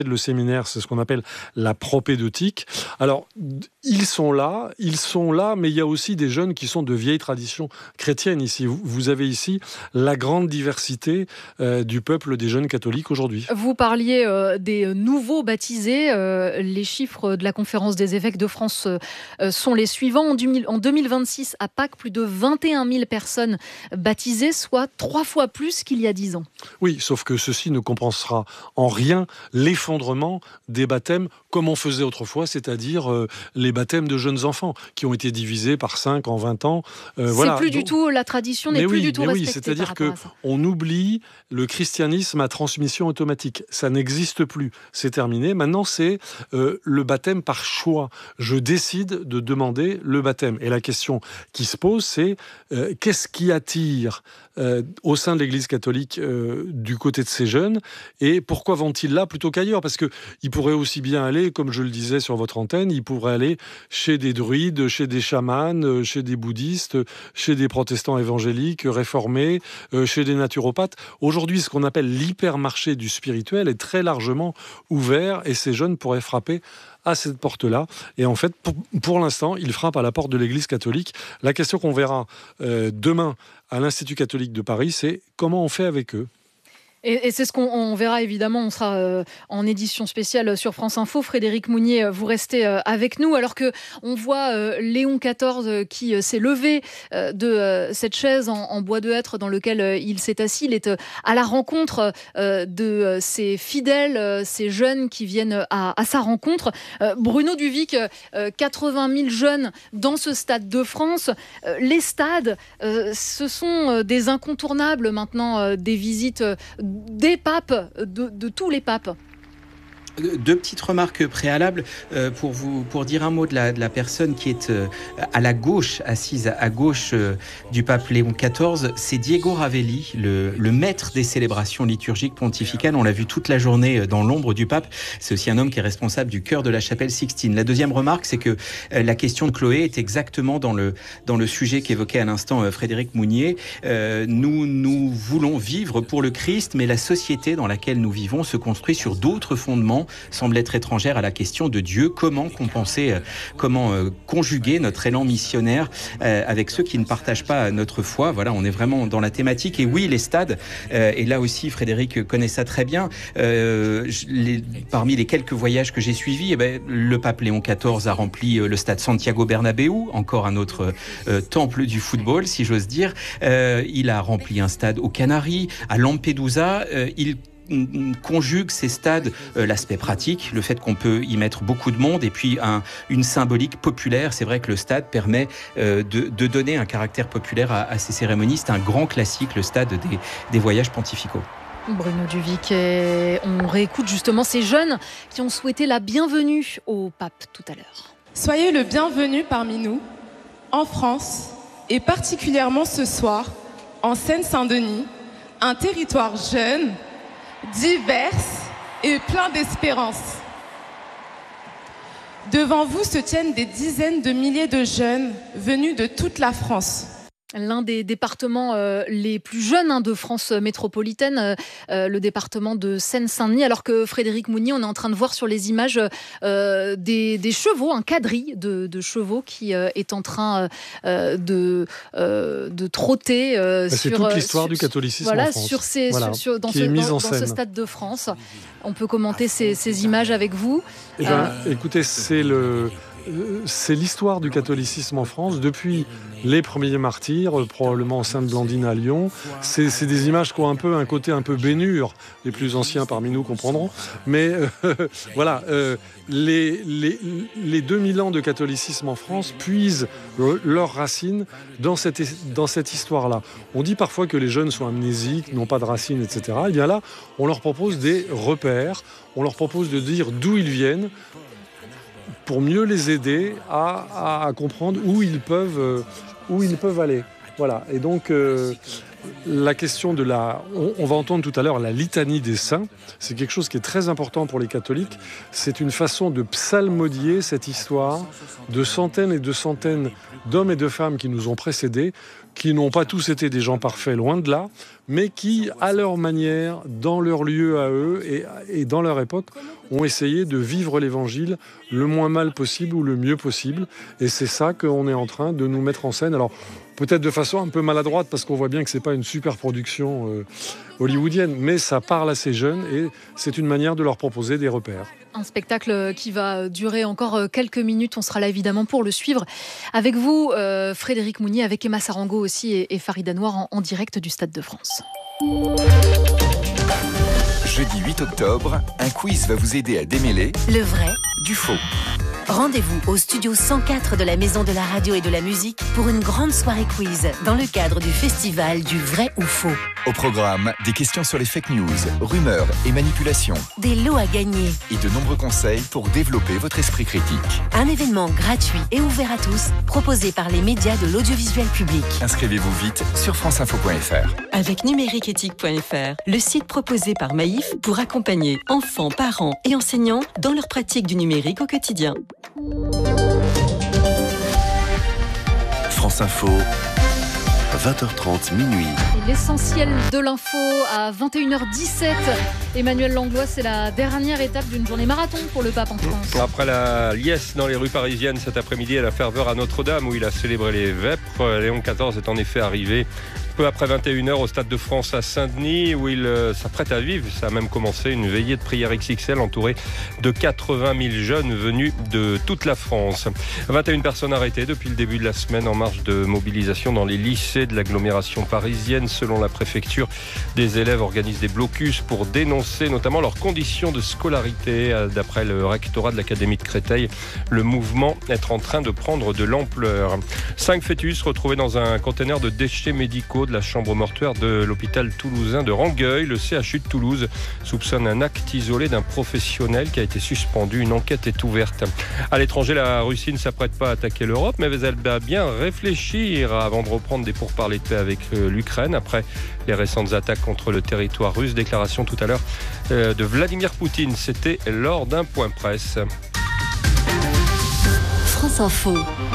Le séminaire, c'est ce qu'on appelle la propédeutique. Alors, ils sont là, mais il y a aussi des jeunes qui sont de vieilles traditions chrétiennes ici. Vous avez ici la grande diversité du peuple des jeunes catholiques aujourd'hui. Vous parliez des nouveaux baptisés. Les chiffres de la Conférence des évêques de France sont les suivants. En 2026, à Pâques, plus de 21 000 personnes baptisées, soit 3 fois plus qu'il y a 10 ans. Oui, sauf que ceci ne compensera en rien l'effondrement des baptêmes comme on faisait autrefois, c'est-à-dire les baptêmes de jeunes enfants qui ont été divisés par 5 en 20 ans. C'est plus du tout, la tradition n'est plus du tout respectée. Oui, c'est-à-dire qu'on oublie le christianisme à transmission automatique. Ça n'existe plus, c'est terminé. Maintenant, c'est le baptême par choix. Je décide de demander le baptême. Et la question qui se pose, c'est qu'est-ce qui attire au sein de l'Église catholique du côté de ces jeunes, et pourquoi vont-ils là plutôt qu'ailleurs? Parce qu'ils pourraient aussi bien aller, comme je le disais sur votre antenne, ils pourraient aller chez des druides, chez des chamans, chez des bouddhistes, chez des protestants évangéliques, réformés, chez des naturopathes. Aujourd'hui, ce qu'on appelle l'hypermarché du spirituel est très largement ouvert, et ces jeunes pourraient frapper à cette porte-là. Et en fait, pour l'instant, ils frappent à la porte de l'Église catholique. La question qu'on verra demain à l'Institut catholique de Paris, c'est comment on fait avec eux. Et c'est ce qu'on verra évidemment, on sera en édition spéciale sur France Info. Frédéric Mounier, vous restez avec nous alors que on voit Léon XIV qui s'est levé de cette chaise en bois de hêtre dans lequel il s'est assis. Il est à la rencontre de ses fidèles, ces jeunes qui viennent à sa rencontre. Bruno Duvic, 80 000 jeunes dans ce Stade de France. Les stades, ce sont des incontournables maintenant, des visites des papes, de tous les papes. Deux petites remarques préalables pour dire un mot de la personne qui est à la gauche, assise à gauche du pape Léon XIV. C'est Diego Ravelli, le maître des célébrations liturgiques pontificales. On l'a vu toute la journée dans l'ombre du pape. C'est aussi un homme qui est responsable du chœur de la chapelle Sixtine. La deuxième remarque, c'est que la question de Chloé est exactement dans le sujet qu'évoquait à l'instant Frédéric Mounier. Nous voulons vivre pour le Christ, mais la société dans laquelle nous vivons se construit sur d'autres fondements, semble être étrangère à la question de Dieu. Comment compenser, comment conjuguer notre élan missionnaire avec ceux qui ne partagent pas notre foi? Voilà, on est vraiment dans la thématique. Et oui, les stades, et là aussi Frédéric connaît ça très bien, parmi les quelques voyages que j'ai suivis, le pape Léon XIV a rempli le stade Santiago Bernabéu, encore un autre temple du football, si j'ose dire. Il a rempli un stade aux Canaries, à Lampedusa. Il conjugue ces stades, l'aspect pratique, le fait qu'on peut y mettre beaucoup de monde, et puis une symbolique populaire. C'est vrai que le stade permet de donner un caractère populaire à ces cérémonies. C'est un grand classique, le stade des voyages pontificaux. Bruno Duvic, et on réécoute justement ces jeunes qui ont souhaité la bienvenue au pape tout à l'heure. Soyez le bienvenu parmi nous, en France, et particulièrement ce soir, en Seine-Saint-Denis, un territoire jeune, divers et plein d'espérance. Devant vous se tiennent des dizaines de milliers de jeunes venus de toute la France. L'un des départements les plus jeunes de France métropolitaine, le département de Seine-Saint-Denis, alors que Frédéric Mounier, on est en train de voir sur les images des chevaux, un quadrille de chevaux qui est en train de trotter. C'est toute l'histoire du catholicisme en France. Dans ce Stade de France. On peut commenter ces images avec vous. Écoutez, c'est l'histoire du catholicisme en France depuis les premiers martyrs, probablement Sainte-Blandine à Lyon. C'est des images qui ont un côté un peu bénure. Les plus anciens parmi nous comprendront. Mais voilà, les 2000 ans de catholicisme en France puisent leurs racines dans cette histoire-là. On dit parfois que les jeunes sont amnésiques, n'ont pas de racines, etc. Et bien là, on leur propose des repères, on leur propose de dire d'où ils viennent, pour mieux les aider à comprendre où ils peuvent aller. Voilà. Et donc, la question on va entendre tout à l'heure la litanie des saints. C'est quelque chose qui est très important pour les catholiques. C'est une façon de psalmodier cette histoire de centaines et de centaines d'hommes et de femmes qui nous ont précédés, qui n'ont pas tous été des gens parfaits, loin de là, mais qui, à leur manière, dans leur lieu à eux et dans leur époque, ont essayé de vivre l'Évangile le moins mal possible ou le mieux possible. Et c'est ça qu'on est en train de nous mettre en scène. Alors, peut-être de façon un peu maladroite, parce qu'on voit bien que c'est pas une super production hollywoodienne, mais ça parle à ces jeunes et c'est une manière de leur proposer des repères. Un spectacle qui va durer encore quelques minutes. On sera là évidemment pour le suivre. Avec vous, Frédéric Mounier, avec Emma Sarango aussi et Farida Noir en direct du Stade de France. Jeudi 8 octobre, un quiz va vous aider à démêler le vrai du faux. Rendez-vous au studio 104 de la Maison de la Radio et de la Musique pour une grande soirée quiz dans le cadre du festival du vrai ou faux. Au programme, des questions sur les fake news, rumeurs et manipulations. Des lots à gagner. Et de nombreux conseils pour développer votre esprit critique. Un événement gratuit et ouvert à tous, proposé par les médias de l'audiovisuel public. Inscrivez-vous vite sur franceinfo.fr. Avec numériqueéthique.fr, le site proposé par Maïf pour accompagner enfants, parents et enseignants dans leur pratique du numérique au quotidien. France Info, 20h30 minuit. Et l'essentiel de l'info à 21h17. Emmanuel Langlois, c'est la dernière étape d'une journée marathon pour le pape en France. Après la liesse dans les rues parisiennes cet après-midi et la ferveur à Notre-Dame où il a célébré les vêpres, Léon XIV est en effet arrivé peu après 21h au Stade de France à Saint-Denis où il s'apprête à vivre. Ça a même commencé une veillée de prière XXL entourée de 80 000 jeunes venus de toute la France. 21 personnes arrêtées depuis le début de la semaine en marge de mobilisation dans les lycées de l'agglomération parisienne. Selon la préfecture, des élèves organisent des blocus pour dénoncer notamment leurs conditions de scolarité. D'après le rectorat de l'Académie de Créteil, le mouvement est en train de prendre de l'ampleur. 5 fœtus retrouvés dans un conteneur de déchets médicaux de la chambre mortuaire de l'hôpital toulousain de Rangueil. Le CHU de Toulouse soupçonne un acte isolé d'un professionnel qui a été suspendu. Une enquête est ouverte. À l'étranger, la Russie ne s'apprête pas à attaquer l'Europe, mais elle va bien réfléchir avant de reprendre des pourparlers de paix avec l'Ukraine après les récentes attaques contre le territoire russe. Déclaration tout à l'heure de Vladimir Poutine. C'était lors d'un point presse. France Info.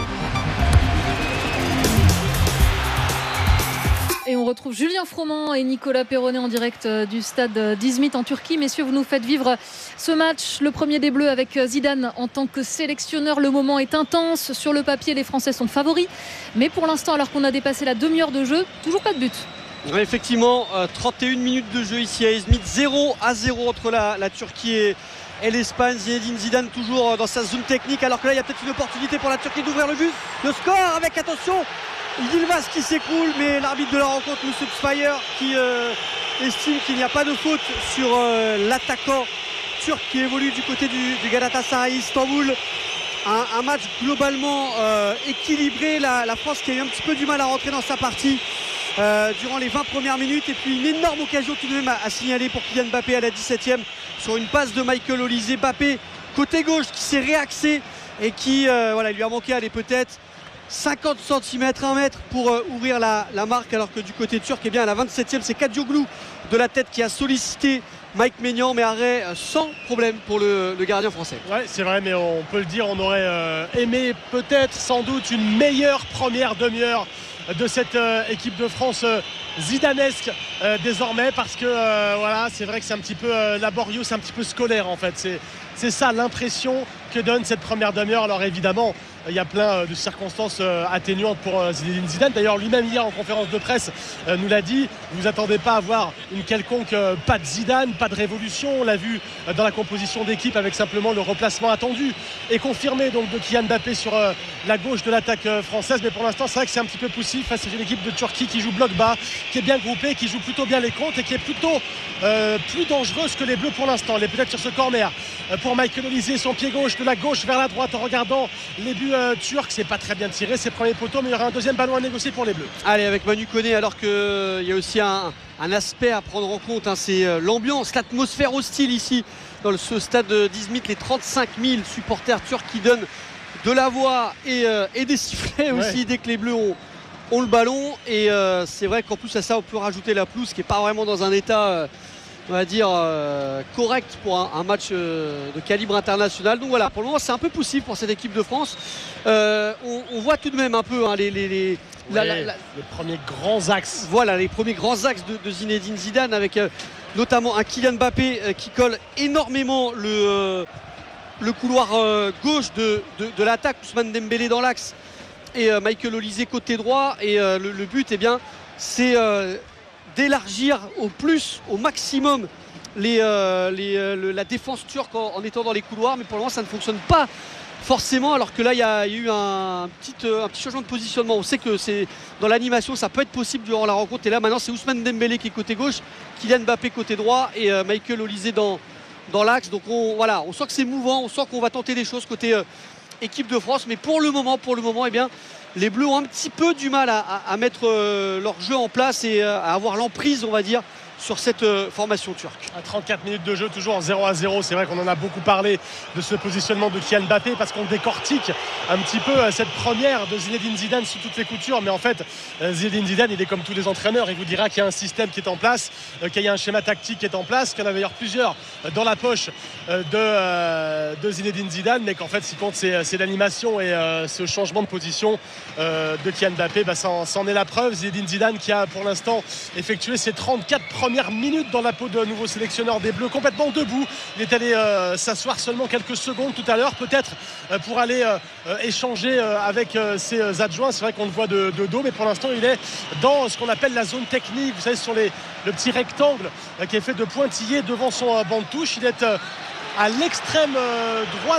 Et on retrouve Julien Froment et Nicolas Perronnet en direct du stade d'Izmit en Turquie. Messieurs, vous nous faites vivre ce match, le premier des Bleus avec Zidane en tant que sélectionneur. Le moment est intense. Sur le papier, les Français sont favoris. Mais pour l'instant, alors qu'on a dépassé la demi-heure de jeu, toujours pas de but. Ouais, effectivement, 31 minutes de jeu ici à Izmit. 0-0 entre la Turquie et l'Espagne. Zinedine Zidane toujours dans sa zone technique. Alors que là, il y a peut-être une opportunité pour la Turquie d'ouvrir le but. Le score avec, attention, Yilmaz qui s'écroule, mais l'arbitre de la rencontre, M. Spire, qui estime qu'il n'y a pas de faute sur l'attaquant turc qui évolue du côté du Galatasaray Istanbul. Un match globalement équilibré. La France qui a eu un petit peu du mal à rentrer dans sa partie durant les 20 premières minutes. Et puis une énorme occasion tout de même à signaler pour Kylian Mbappé à la 17e sur une passe de Michael Olise. Mbappé côté gauche qui s'est réaxé et qui il lui a manqué peut-être 50 cm, 1 mètre pour ouvrir la marque, alors que du côté turc, à la 27e, c'est Kadioglu de la tête qui a sollicité Mike Maignan, mais arrêt sans problème pour le gardien français. Ouais, c'est vrai, mais on peut le dire, on aurait aimé peut-être sans doute une meilleure première demi-heure de cette équipe de France zidanesque désormais, parce que c'est vrai que c'est un petit peu laborieux, c'est un petit peu scolaire en fait. C'est ça l'impression que donne cette première demi-heure. Alors évidemment, il y a plein de circonstances atténuantes pour Zinedine Zidane. D'ailleurs, lui-même hier en conférence de presse nous l'a dit, vous vous attendez pas à voir une quelconque pas de Zidane, pas de révolution. On l'a vu dans la composition d'équipe avec simplement le replacement attendu et confirmé donc de Kylian Mbappé sur la gauche de l'attaque française. Mais pour l'instant, c'est vrai que c'est un petit peu poussif face à une équipe de Turquie qui joue bloc bas, qui est bien groupée, qui joue plutôt bien les comptes et qui est plutôt plus dangereuse que les Bleus pour l'instant. Elle est peut-être sur ce corner pour Michael Olise, son pied gauche de la gauche vers la droite en regardant les buts turcs. C'est pas très bien tiré, c'est premier poteau, mais il y aura un deuxième ballon à négocier pour les Bleus. Allez, avec Manu Koné, alors qu'il y a aussi un aspect à prendre en compte, c'est l'ambiance, l'atmosphère hostile ici dans ce stade d'Izmit, les 35 000 supporters turcs qui donnent de la voix et des sifflets aussi dès que les Bleus ont le ballon. Et c'est vrai qu'en plus à ça on peut rajouter la pelouse qui n'est pas vraiment dans un état on va dire correct pour un match de calibre international. Donc voilà, pour le moment c'est un peu poussif pour cette équipe de France. On voit tout de même un peu les les premiers grands axes. Voilà, les premiers grands axes de Zinedine Zidane, avec notamment un Kylian Mbappé qui colle énormément le couloir gauche de l'attaque, Ousmane Dembélé dans l'axe et Michael Olise côté droit. Et le but, eh bien, c'est d'élargir au maximum la défense turque en étant dans les couloirs, mais pour le moment ça ne fonctionne pas forcément, alors que là il y a eu un petit changement de positionnement. On sait que c'est dans l'animation, ça peut être possible durant la rencontre, et là maintenant c'est Ousmane Dembélé qui est côté gauche, Kylian Mbappé côté droit et Michael Olise dans l'axe. Donc on sent que c'est mouvant, on sent qu'on va tenter des choses côté équipe de France, mais pour le moment eh bien, les Bleus ont un petit peu du mal à mettre leur jeu en place et à avoir l'emprise, on va dire, sur cette formation turque. À 34 minutes de jeu, toujours en 0-0. C'est vrai qu'on en a beaucoup parlé de ce positionnement de Kylian Mbappé, parce qu'on décortique un petit peu cette première de Zinedine Zidane sous toutes les coutures. Mais en fait, Zinedine Zidane, il est comme tous les entraîneurs. Il vous dira qu'il y a un système qui est en place, qu'il y a un schéma tactique qui est en place, qu'il y en a d'ailleurs plusieurs dans la poche de Zinedine Zidane, mais qu'en fait, ce qui compte, c'est l'animation et ce changement de position de Kylian Mbappé. C'en est la preuve. Zinedine Zidane qui a pour l'instant effectué ses 34 premières minutes dans la peau de nouveau sélectionneur des Bleus, complètement debout. Il est allé s'asseoir seulement quelques secondes tout à l'heure, peut-être pour aller échanger avec ses adjoints. C'est vrai qu'on le voit de dos, mais pour l'instant il est dans ce qu'on appelle la zone technique, vous savez, sur le petit rectangle qui est fait de pointillés devant son banc de touche. Il est à l'extrême droite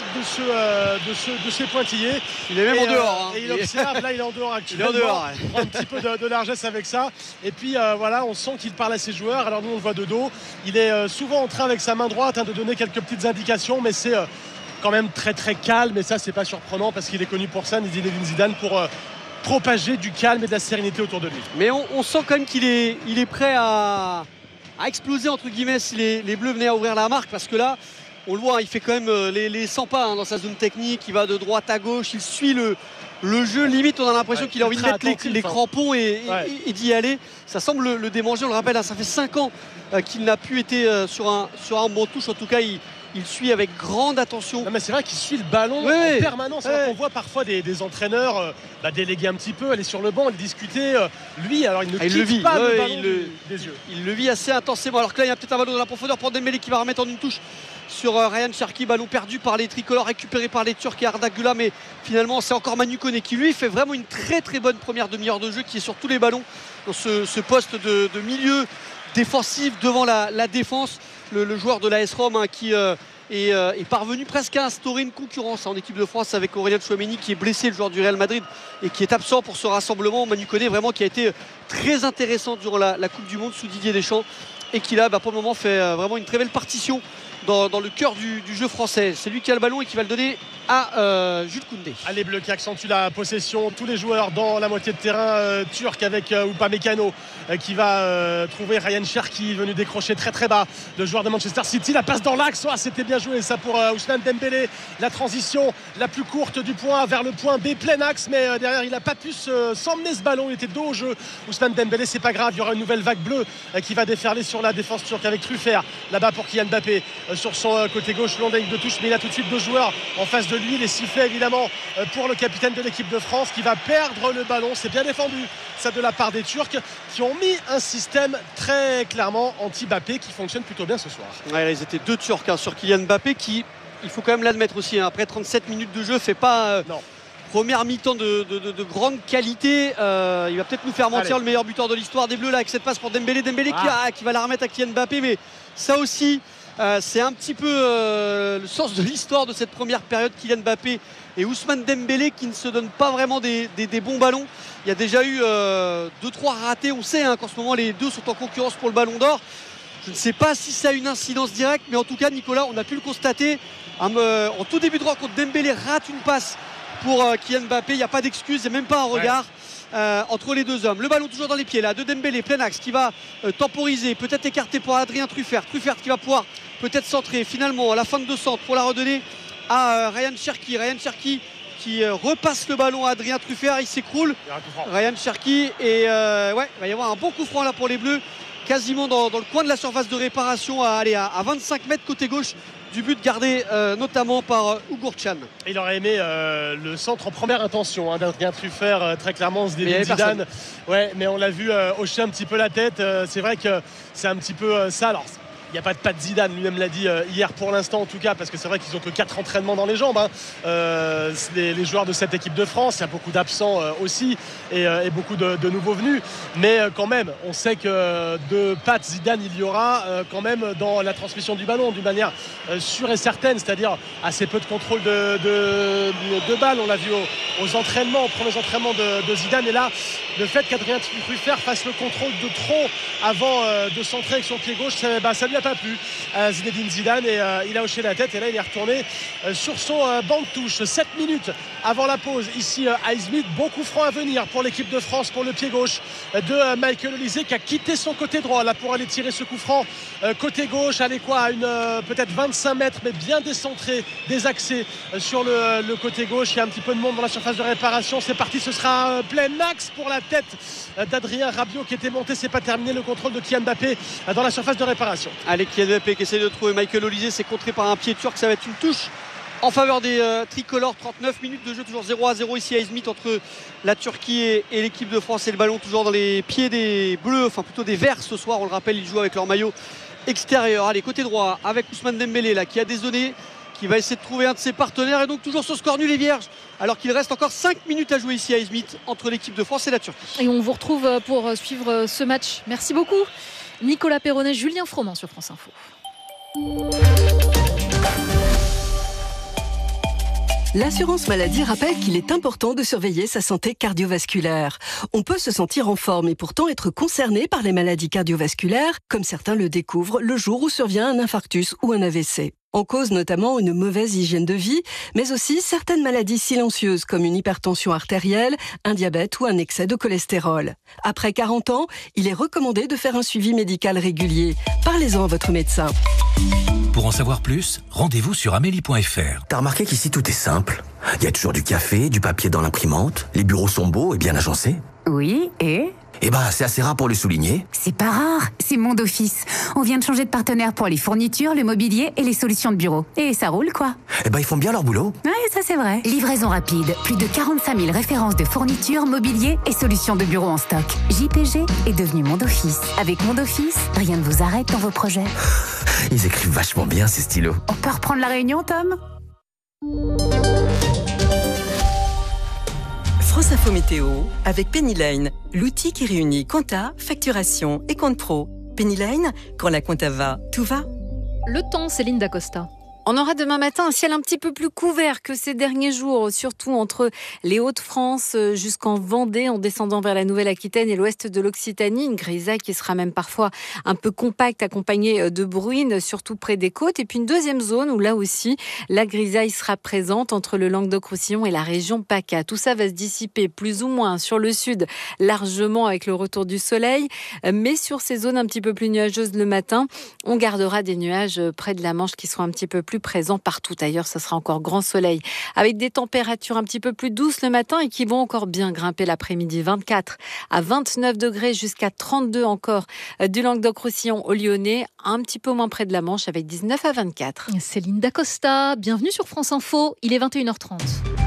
de ces pointillés. Il est même en dehors. Et il observe, là il est en dehors actuellement. Il est en dehors, Il prend un petit peu de largesse avec ça. Et puis voilà, on sent qu'il parle à ses joueurs. Alors nous on le voit de dos. Il est souvent en train avec sa main droite de donner quelques petites indications, mais c'est quand même très très calme. Et ça c'est pas surprenant, parce qu'il est connu pour ça, Zinedine Zidane, pour propager du calme et de la sérénité autour de lui. Mais on sent quand même qu'il est prêt à exploser entre guillemets si les Bleus venaient à ouvrir la marque, parce que là on le voit, il fait quand même les 100 pas dans sa zone technique. Il va de droite à gauche, il suit le jeu. Limite, on a l'impression qu'il a envie de mettre les crampons et d'y aller. Ça semble le démanger, on le rappelle, ça fait 5 ans qu'il n'a plus été sur un bon touche. En tout cas, il suit avec grande attention. Non, mais c'est vrai qu'il suit le ballon en permanence. On voit parfois des entraîneurs déléguer un petit peu, aller sur le banc, aller discuter. Lui, alors il ne quitte pas le ballon des yeux. Il le vit assez intensément. Alors que là, il y a peut-être un ballon dans la profondeur pour Dembélé qui va remettre en une touche sur Ryan Cherki. Ballon perdu par les tricolores, récupéré par les Turcs et Arda Güler, mais finalement c'est encore Manu Koné qui lui fait vraiment une très très bonne première demi-heure de jeu, qui est sur tous les ballons dans ce poste de milieu défensif devant la défense. Le joueur de l'AS Rome qui est parvenu presque à instaurer une concurrence en équipe de France avec Aurélien Tchouaméni, qui est blessé, le joueur du Real Madrid, et qui est absent pour ce rassemblement. Manu Koné vraiment qui a été très intéressant durant la Coupe du Monde sous Didier Deschamps, et qui là pour le moment fait vraiment une très belle partition dans le cœur du jeu français. C'est lui qui a le ballon et qui va le donner à Jules Koundé. Les Bleus qui accentuent la possession, tous les joueurs dans la moitié de terrain turc, avec Upamecano qui va trouver Ryan Cherki, venu décrocher très très bas, le joueur de Manchester City. La passe dans l'axe, c'était bien joué ça pour Ousmane Dembélé. La transition la plus courte du point A vers le point B, plein axe, mais derrière il n'a pas pu s'emmener ce ballon, il était dos au jeu. Ousmane Dembélé, c'est pas grave, il y aura une nouvelle vague bleue qui va déferler sur la défense turque, avec Truffert là-bas pour Kylian Mbappé sur son côté gauche, long de ligne de touche, mais il a tout de suite deux joueurs en face de lui. Les sifflets évidemment pour le capitaine de l'équipe de France, qui va perdre le ballon. C'est bien défendu ça de la part des Turcs, qui ont mis un système très clairement anti-Mbappé qui fonctionne plutôt bien ce soir. Ouais, ils étaient deux Turcs sur Kylian Mbappé, qui, il faut quand même l'admettre aussi, après 37 minutes de jeu, fait pas première mi-temps de grande qualité. Il va peut-être nous faire mentir, le meilleur buteur de l'histoire des Bleus là, avec cette passe pour Dembélé qui va la remettre à Kylian Mbappé. Mais ça aussi c'est un petit peu le sens de l'histoire de cette première période. Kylian Mbappé et Ousmane Dembélé qui ne se donnent pas vraiment des bons ballons. Il y a déjà eu 2-3 ratés. On sait qu'en ce moment les deux sont en concurrence pour le ballon d'or. Je ne sais pas si ça a une incidence directe, mais en tout cas Nicolas, on a pu le constater en tout début de rencontre. Dembélé rate une passe pour Kylian Mbappé. Il n'y a pas d'excuse, il n'y a même pas un regard entre les deux hommes. Le ballon toujours dans les pieds là de Dembélé, plein axe, qui va temporiser, peut-être écarter pour Adrien Truffert qui va pouvoir peut-être centrer finalement à la fin de deux centres pour la redonner à Ryan Cherki qui repasse le ballon à Adrien Truffert. Il s'écroule, Ryan Cherki, et il va y avoir un bon coup franc là pour les Bleus, quasiment dans le coin de la surface de réparation, à 25 mètres côté gauche du but gardé notamment par Uğurcan. Il aurait aimé le centre en première intention d'Adrien Truffert, très clairement Zinedine Zidane. Ouais, mais on l'a vu hocher un petit peu la tête. C'est vrai que c'est un petit peu ça. Alors, il n'y a pas de patte Zidane, lui-même l'a dit hier pour l'instant en tout cas, parce que c'est vrai qu'ils n'ont que 4 entraînements dans les jambes. Les joueurs de cette équipe de France, il y a beaucoup d'absents aussi et beaucoup de nouveaux venus. Mais quand même, on sait que de patte Zidane, il y aura quand même dans la transmission du ballon d'une manière sûre et certaine, c'est-à-dire assez peu de contrôle de balles. On l'a vu aux entraînements, aux premiers entraînements de Zidane. Et là, le fait qu'Adrien Truffert fasse le contrôle de trop avant de centrer avec son pied gauche, ça lui a pas plu à Zinedine Zidane et il a hoché la tête et là il est retourné sur son banc de touche. 7 minutes avant la pause ici à Izmit. Bon coup franc à venir pour l'équipe de France, pour le pied gauche de Michael Olise qui a quitté son côté droit là pour aller tirer ce coup franc côté gauche. Allez quoi, à une peut-être 25 mètres mais bien décentré, désaxé sur le côté gauche. Il y a un petit peu de monde dans la surface de réparation. C'est parti, ce sera plein axe pour la tête d'Adrien Rabiot qui était monté. C'est pas terminé, le contrôle de Kylian Mbappé dans la surface de réparation. Allez, Kylian Mbappé qui essaie de trouver Michael Olise, c'est contré par un pied turc. Ça va être une touche en faveur des tricolores. 39 minutes de jeu, toujours 0-0 ici à Izmit entre la Turquie et l'équipe de France. Et le ballon toujours dans les pieds des Bleus, enfin plutôt des Verts ce soir. On le rappelle, ils jouent avec leur maillot extérieur. Allez, côté droit avec Ousmane Dembélé là qui a dézonné, qui va essayer de trouver un de ses partenaires. Et donc toujours ce score nul et vierge, alors qu'il reste encore 5 minutes à jouer ici à Izmit entre l'équipe de France et la Turquie. Et on vous retrouve pour suivre ce match. Merci beaucoup Nicolas Perronnet, Julien Froment sur France Info. L'assurance maladie rappelle qu'il est important de surveiller sa santé cardiovasculaire. On peut se sentir en forme et pourtant être concerné par les maladies cardiovasculaires, comme certains le découvrent le jour où survient un infarctus ou un AVC. En cause notamment une mauvaise hygiène de vie, mais aussi certaines maladies silencieuses comme une hypertension artérielle, un diabète ou un excès de cholestérol. Après 40 ans, il est recommandé de faire un suivi médical régulier. Parlez-en à votre médecin. Pour en savoir plus, rendez-vous sur amélie.fr. T'as remarqué qu'ici tout est simple. Il y a toujours du café, du papier dans l'imprimante, les bureaux sont beaux et bien agencés. Oui, et c'est assez rare pour le souligner. C'est pas rare, c'est Monde Office. On vient de changer de partenaire pour les fournitures, le mobilier et les solutions de bureau. Et ça roule, quoi. Ils font bien leur boulot. Ouais, ça c'est vrai. Livraison rapide, plus de 45 000 références de fournitures, mobilier et solutions de bureau en stock. JPG est devenu Monde Office. Avec Monde Office, rien ne vous arrête dans vos projets. Ils écrivent vachement bien, ces stylos. On peut reprendre la réunion, Tom ? France Info Météo avec Pennyline, l'outil qui réunit compta, facturation et compte pro. Pennyline, quand la compta va, tout va. Le temps, Céline Dacosta. On aura demain matin un ciel un petit peu plus couvert que ces derniers jours, surtout entre les Hauts-de-France jusqu'en Vendée, en descendant vers la Nouvelle-Aquitaine et l'ouest de l'Occitanie. Une grisaille qui sera même parfois un peu compacte, accompagnée de bruines, surtout près des côtes. Et puis une deuxième zone où là aussi, la grisaille sera présente entre le Languedoc-Roussillon et la région PACA. Tout ça va se dissiper plus ou moins sur le sud, largement avec le retour du soleil. Mais sur ces zones un petit peu plus nuageuses le matin, on gardera des nuages près de la Manche qui seront un petit peu plus présents partout ailleurs. Ce sera encore grand soleil avec des températures un petit peu plus douces le matin et qui vont encore bien grimper l'après-midi. 24 à 29 degrés jusqu'à 32 encore du Languedoc-Roussillon au Lyonnais, un petit peu moins près de la Manche avec 19 à 24. Céline Dacosta, bienvenue sur France Info, il est 21h30.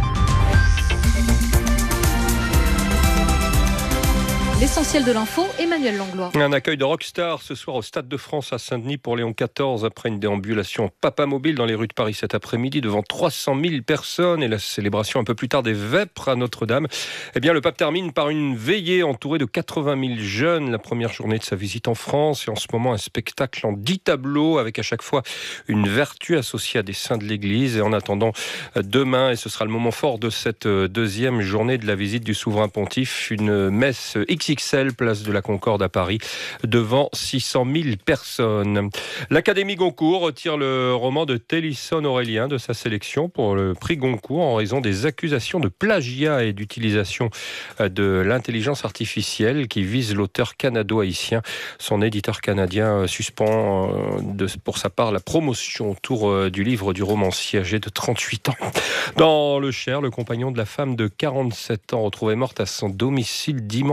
L'essentiel de l'info, Emmanuel Langlois. Un accueil de rockstar ce soir au Stade de France à Saint-Denis pour Léon XIV après une déambulation papamobile dans les rues de Paris cet après-midi devant 300 000 personnes et la célébration un peu plus tard des Vêpres à Notre-Dame. Eh bien, le pape termine par une veillée entourée de 80 000 jeunes, la première journée de sa visite en France et en ce moment un spectacle en 10 tableaux avec à chaque fois une vertu associée à des saints de l'Église. Et en attendant demain, et ce sera le moment fort de cette deuxième journée de la visite du souverain pontife, une messe XXL, place de la Concorde à Paris, devant 600 000 personnes. L'Académie Goncourt retire le roman de Télisson Aurélien de sa sélection pour le prix Goncourt en raison des accusations de plagiat et d'utilisation de l'intelligence artificielle qui vise l'auteur canado-haïtien. Son éditeur canadien suspend pour sa part la promotion autour du livre du romancier âgé de 38 ans. Dans le Cher, le compagnon de la femme de 47 ans retrouvée morte à son domicile dimanche dernier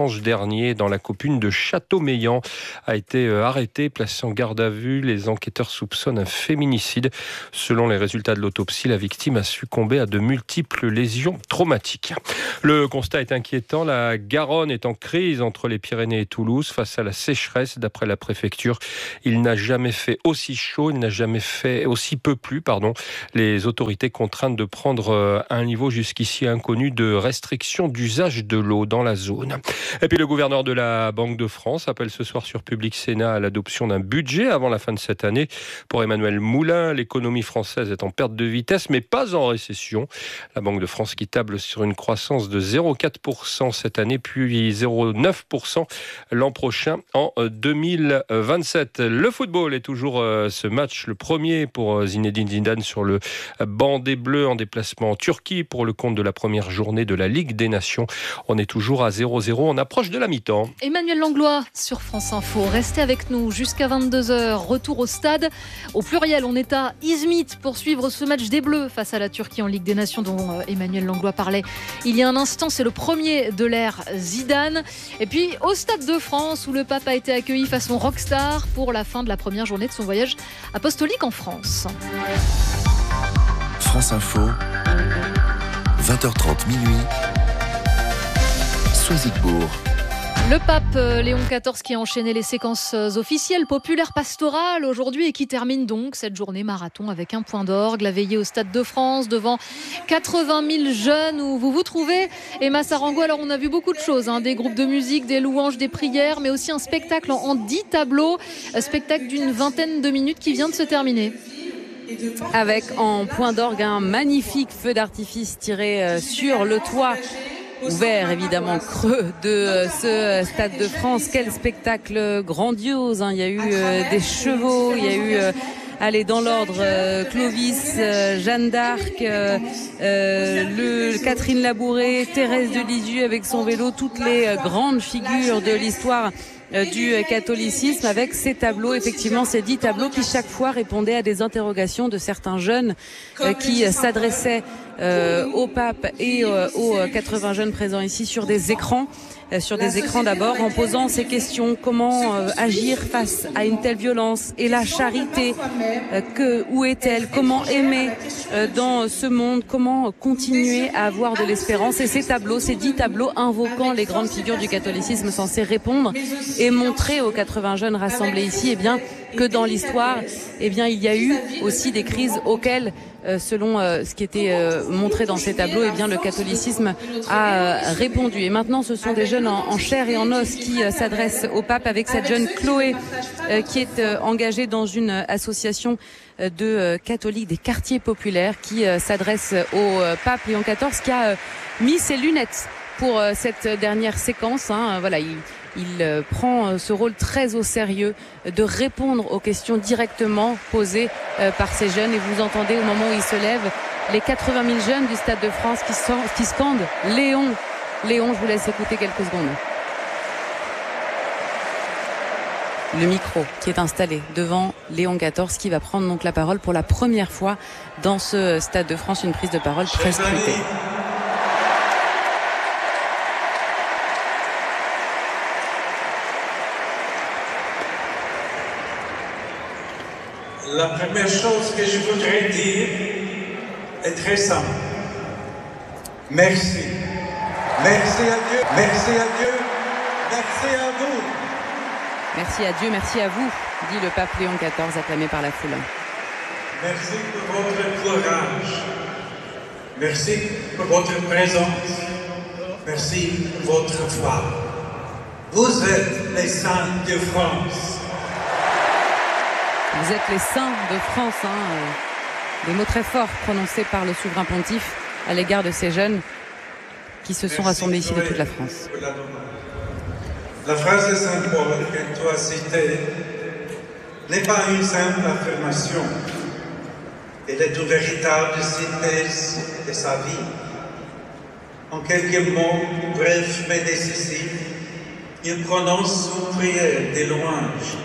dernier dans la commune de Châteaumeillan a été arrêté, placé en garde à vue. Les enquêteurs soupçonnent un féminicide. Selon les résultats de l'autopsie, la victime a succombé à de multiples lésions traumatiques. Le constat est inquiétant. La Garonne est en crise entre les Pyrénées et Toulouse face à la sécheresse. D'après la préfecture, il n'a jamais fait aussi chaud, il n'a jamais fait aussi peu plu, Les autorités contraintes de prendre un niveau jusqu'ici inconnu de restriction d'usage de l'eau dans la zone. Et puis le gouverneur de la Banque de France appelle ce soir sur Public Sénat à l'adoption d'un budget avant la fin de cette année. Pour Emmanuel Moulin, l'économie française est en perte de vitesse, mais pas en récession. La Banque de France qui table sur une croissance de 0,4% cette année, puis 0,9% l'an prochain en 2027. Le football est toujours ce match, le premier pour Zinedine Zidane sur le banc des Bleus en déplacement en Turquie pour le compte de la première journée de la Ligue des Nations. On est toujours à 0-0, on approche de la mi-temps. Emmanuel Langlois sur France Info. Restez avec nous jusqu'à 22h. Retour au stade. Au pluriel, on est à Izmit pour suivre ce match des Bleus face à la Turquie en Ligue des Nations dont Emmanuel Langlois parlait il y a un instant. C'est le premier de l'ère Zidane. Et puis au Stade de France où le pape a été accueilli façon rockstar pour la fin de la première journée de son voyage apostolique en France. France Info, 20h30 minuit, Soisigbourg. Le pape Léon XIV qui a enchaîné les séquences officielles, populaires, pastorales aujourd'hui et qui termine donc cette journée marathon avec un point d'orgue, la veillée au Stade de France devant 80 000 jeunes où vous vous trouvez. Emma Sarango, alors on a vu beaucoup de choses, des groupes de musique, des louanges, des prières, mais aussi un spectacle en 10 tableaux, un spectacle d'une vingtaine de minutes qui vient de se terminer. Avec en point d'orgue un magnifique feu d'artifice tiré sur le toit ouvert, évidemment creux de ce Stade de France. Quel spectacle grandiose, Il y a eu des chevaux, il y a eu dans l'ordre, Clovis, Jeanne d'Arc, Catherine Labouré, Thérèse de Lisieux avec son vélo, toutes les grandes figures de l'histoire du catholicisme avec ces tableaux, effectivement ces 10 tableaux qui chaque fois répondaient à des interrogations de certains jeunes qui s'adressaient au pape et aux 80 jeunes présents ici sur des écrans d'abord en posant ces questions: comment agir face à une telle violence, et la charité, où est-elle, comment aimer dans ce monde, comment continuer à avoir de l'espérance. Et ces 10 tableaux invoquant les grandes figures du catholicisme censés répondre et montrer aux 80 jeunes rassemblés ici que dans l'histoire il y a eu aussi des crises auxquelles selon ce qui était montré dans ces tableaux, le catholicisme a répondu. Et maintenant, ce sont des jeunes en chair et en os qui s'adressent au pape avec cette jeune Chloé qui est engagée dans une association de catholiques des quartiers populaires qui s'adresse au pape Léon XIV qui a mis ses lunettes pour cette dernière séquence. Il prend ce rôle très au sérieux de répondre aux questions directement posées par ces jeunes. Et vous entendez au moment où il se lève les 80 000 jeunes du Stade de France qui scandent « Léon ». Léon, je vous laisse écouter quelques secondes. Le micro qui est installé devant Léon XIV qui va prendre donc la parole pour la première fois dans ce Stade de France, une prise de parole très scrutée. La première chose que je voudrais dire est très simple. Merci. Merci à Dieu. Merci à Dieu. Merci à vous. Merci à Dieu, merci à vous, dit le pape Léon XIV, acclamé par la foule. Merci pour votre courage. Merci pour votre présence. Merci pour votre foi. Vous êtes les saints de France. Vous êtes les saints de France, des mots très forts prononcés par le souverain pontife à l'égard de ces jeunes qui se sont rassemblés ici de toute la France. La phrase de Saint Paul que tu as citée n'est pas une simple affirmation. Elle est une véritable synthèse de sa vie. En quelques mots, brefs mais décisifs, il prononce une prière de louange.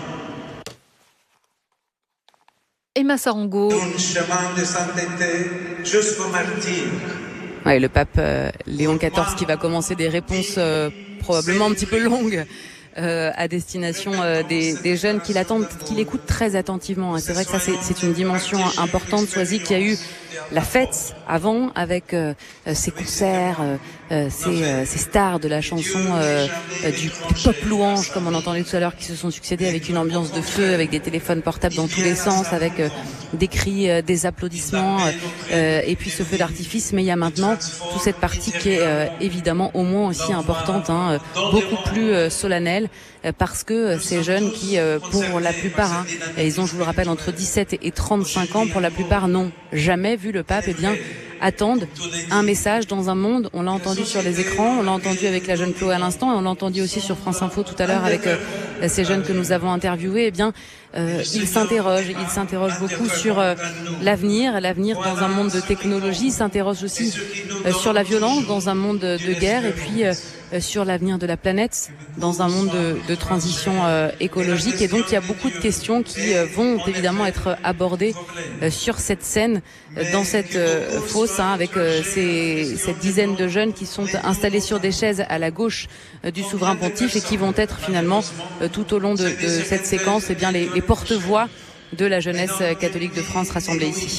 Emma Sarango. Un chemin de sainteté jusqu'au martyre. Ouais, le pape Léon XIV qui va commencer des réponses probablement un petit peu longue. À destination des jeunes qui l'attendent, qui l'écoutent très attentivement. Et c'est vrai que ça, c'est une dimension importante. Soisy qui a eu la fête avant avec ses concerts, ces stars de la chanson du pop louange, comme on entendait tout à l'heure, qui se sont succédés avec une ambiance de feu, avec des téléphones portables dans tous les sens, avec des cris, des applaudissements, et puis ce feu d'artifice. Mais il y a maintenant toute cette partie qui est évidemment au moins aussi importante, beaucoup plus solennelle. Parce que ces jeunes qui, pour la plupart, ils ont, je vous le rappelle, entre 17 et 35 ans, pour la plupart n'ont jamais vu le pape, attendent un message dans un monde. On l'a entendu sur les écrans, on l'a entendu avec la jeune Chloé à l'instant, et on l'a entendu aussi sur France Info tout à l'heure avec ces jeunes que nous avons interviewés. Ils s'interrogent beaucoup sur l'avenir dans un monde de technologie, ils s'interrogent aussi sur la violence dans un monde de guerre, et puis sur l'avenir de la planète dans un monde de transition écologique. Et donc il y a beaucoup de questions qui vont évidemment être abordées sur cette scène, dans cette fosse, avec cette dizaine de jeunes qui sont installés sur des chaises à la gauche du souverain pontife, et qui vont être finalement tout au long de cette séquence les porte-voix de la jeunesse catholique de France rassemblée ici.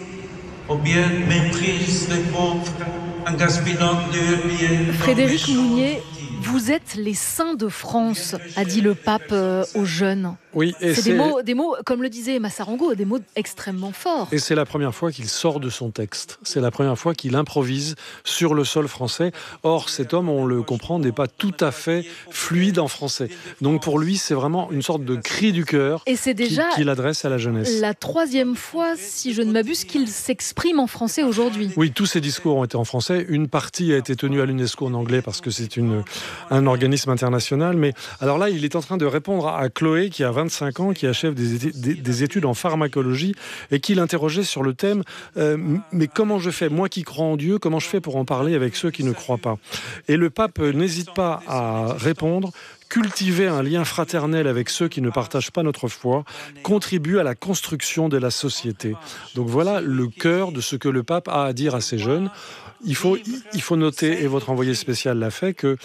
Frédéric Mounier, vous êtes les saints de France, a dit le pape aux jeunes. Oui, et c'est des mots, comme le disait Massarango, des mots extrêmement forts. Et c'est la première fois qu'il sort de son texte. C'est la première fois qu'il improvise sur le sol français. Or, cet homme, on le comprend, n'est pas tout à fait fluide en français. Donc pour lui, c'est vraiment une sorte de cri du cœur et c'est déjà qu'il adresse à la jeunesse. La 3e fois, si je ne m'abuse, qu'il s'exprime en français aujourd'hui. Oui, tous ses discours ont été en français. Une partie a été tenue à l'UNESCO en anglais parce que c'est un organisme international. Mais alors là, il est en train de répondre à Chloé, qui a 25 ans, qui achève des études en pharmacologie, et qui l'interrogeait sur le thème mais comment je fais, moi qui crois en Dieu, comment je fais pour en parler avec ceux qui ne croient pas? Et le pape n'hésite pas à répondre: cultiver un lien fraternel avec ceux qui ne partagent pas notre foi contribue à la construction de la société. Donc voilà le cœur de ce que le pape a à dire à ces jeunes. Il faut noter, et votre envoyé spécial l'a fait, que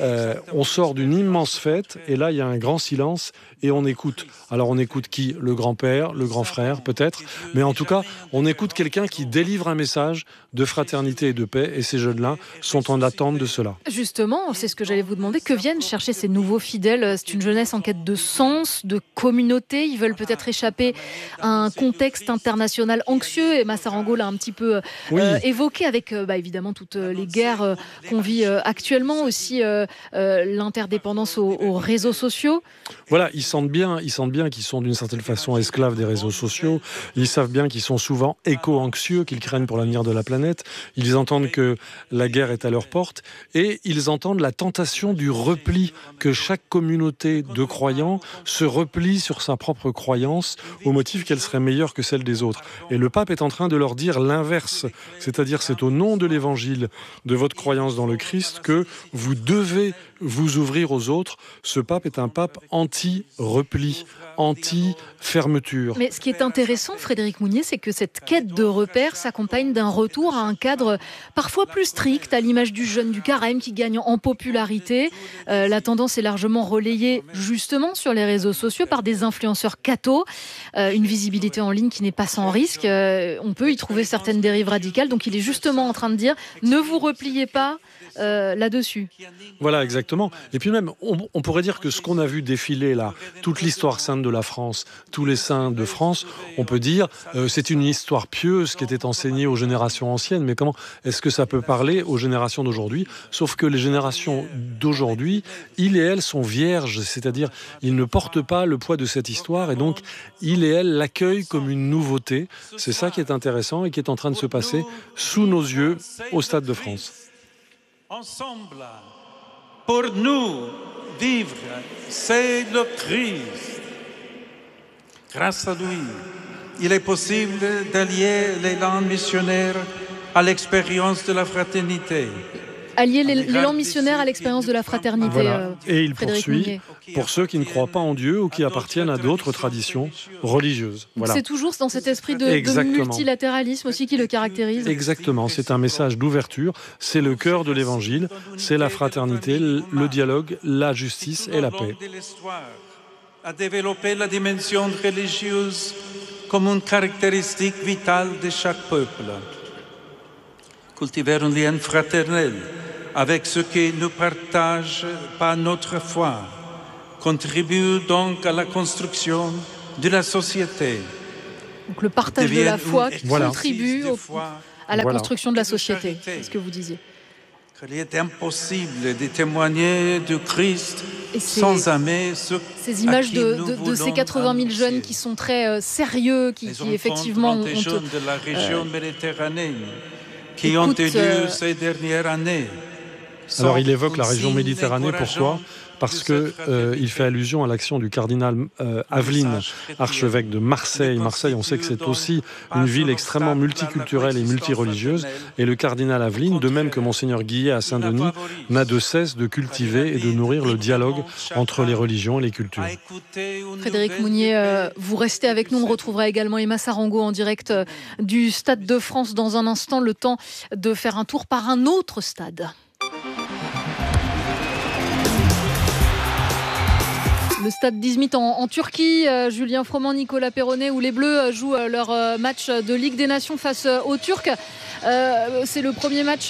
on sort d'une immense fête, et là il y a un grand silence, et on écoute. Alors on écoute qui? Le grand-père, le grand frère peut-être, mais en tout cas on écoute quelqu'un qui délivre un message de fraternité et de paix, et ces jeunes-là sont en attente de cela. Justement, c'est ce que j'allais vous demander, que viennent chercher ces nouveaux fidèles? C'est une jeunesse en quête de sens, de communauté, ils veulent peut-être échapper à un contexte international anxieux, et Massarango l'a un petit peu évoqué avec évidemment toutes les guerres qu'on vit actuellement, aussi l'interdépendance aux réseaux sociaux. Voilà, ils sentent bien qu'ils sont d'une certaine façon esclaves des réseaux sociaux. Ils savent bien qu'ils sont souvent éco-anxieux, qu'ils craignent pour l'avenir de la planète. Ils entendent que la guerre est à leur porte, et ils entendent la tentation du repli, que chaque communauté de croyants se replie sur sa propre croyance au motif qu'elle serait meilleure que celle des autres. Et le pape est en train de leur dire l'inverse, c'est-à-dire c'est au nom de l'évangile, de votre croyance dans le Christ, que vous devez vous ouvrir aux autres. Ce pape est un pape anti-repli, anti-fermeture. Mais ce qui est intéressant, Frédéric Mounier, c'est que cette quête de repères s'accompagne d'un retour à un cadre parfois plus strict, à l'image du jeune du Carême qui gagne en popularité. La tendance est largement relayée justement sur les réseaux sociaux par des influenceurs cathos. Une visibilité en ligne qui n'est pas sans risque. On peut y trouver certaines dérives radicales. Donc il est justement en train de dire, ne vous repliez pas là-dessus. Voilà, exactement. Et puis même, on pourrait dire que ce qu'on a vu défiler là, toute l'histoire sainte de la France, tous les saints de France, on peut dire c'est une histoire pieuse qui était enseignée aux générations anciennes, mais comment est-ce que ça peut parler aux générations d'aujourd'hui? Sauf que les générations d'aujourd'hui, ils et elles sont vierges, c'est-à-dire ils ne portent pas le poids de cette histoire, et donc ils et elles l'accueillent comme une nouveauté. C'est ça qui est intéressant et qui est en train de se passer sous nos yeux au Stade de France. Ensemble, pour nous, vivre, c'est le Christ. Grâce à lui, il est possible d'allier l'élan missionnaire à l'expérience de la fraternité. Allier l'élan missionnaire à l'expérience de la fraternité. Voilà. Et il Frédéric poursuit Mounier. pour ceux qui ne croient pas en Dieu ou qui appartiennent à d'autres traditions religieuses. Donc Voilà. c'est toujours dans cet esprit de multilatéralisme aussi qui le caractérise. Exactement, c'est un message d'ouverture, c'est le cœur de l'évangile, c'est la fraternité, le dialogue, la justice et la paix. A développé la dimension religieuse comme une caractéristique vitale de chaque peuple. Cultiver un lien fraternel avec ceux qui ne partagent pas notre foi contribue donc à la construction de la société. Donc le partage de la foi contribue à la construction de la société, c'est ce que vous disiez. Il est impossible de témoigner du Christ sans aimer ces images de ces 80 000 jeunes qui sont très sérieux, qui effectivement ont de la région méditerranéenne qui ont élu ces dernières années. Alors il évoque la région Méditerranée, pourquoi ? Parce qu'il fait allusion à l'action du cardinal Aveline, archevêque de Marseille. Marseille, on sait que c'est aussi une ville extrêmement multiculturelle et multireligieuse. Et le cardinal Aveline, de même que Monseigneur Guillet à Saint-Denis, n'a de cesse de cultiver et de nourrir le dialogue entre les religions et les cultures. Frédéric Mounier, vous restez avec nous. On retrouvera également Emma Sarango en direct du Stade de France dans un instant. Le temps de faire un tour par un autre stade. Le stade d'Izmit en Turquie, Julien Froment, Nicolas Perronnet, où les Bleus jouent leur match de Ligue des Nations face aux Turcs. C'est le premier match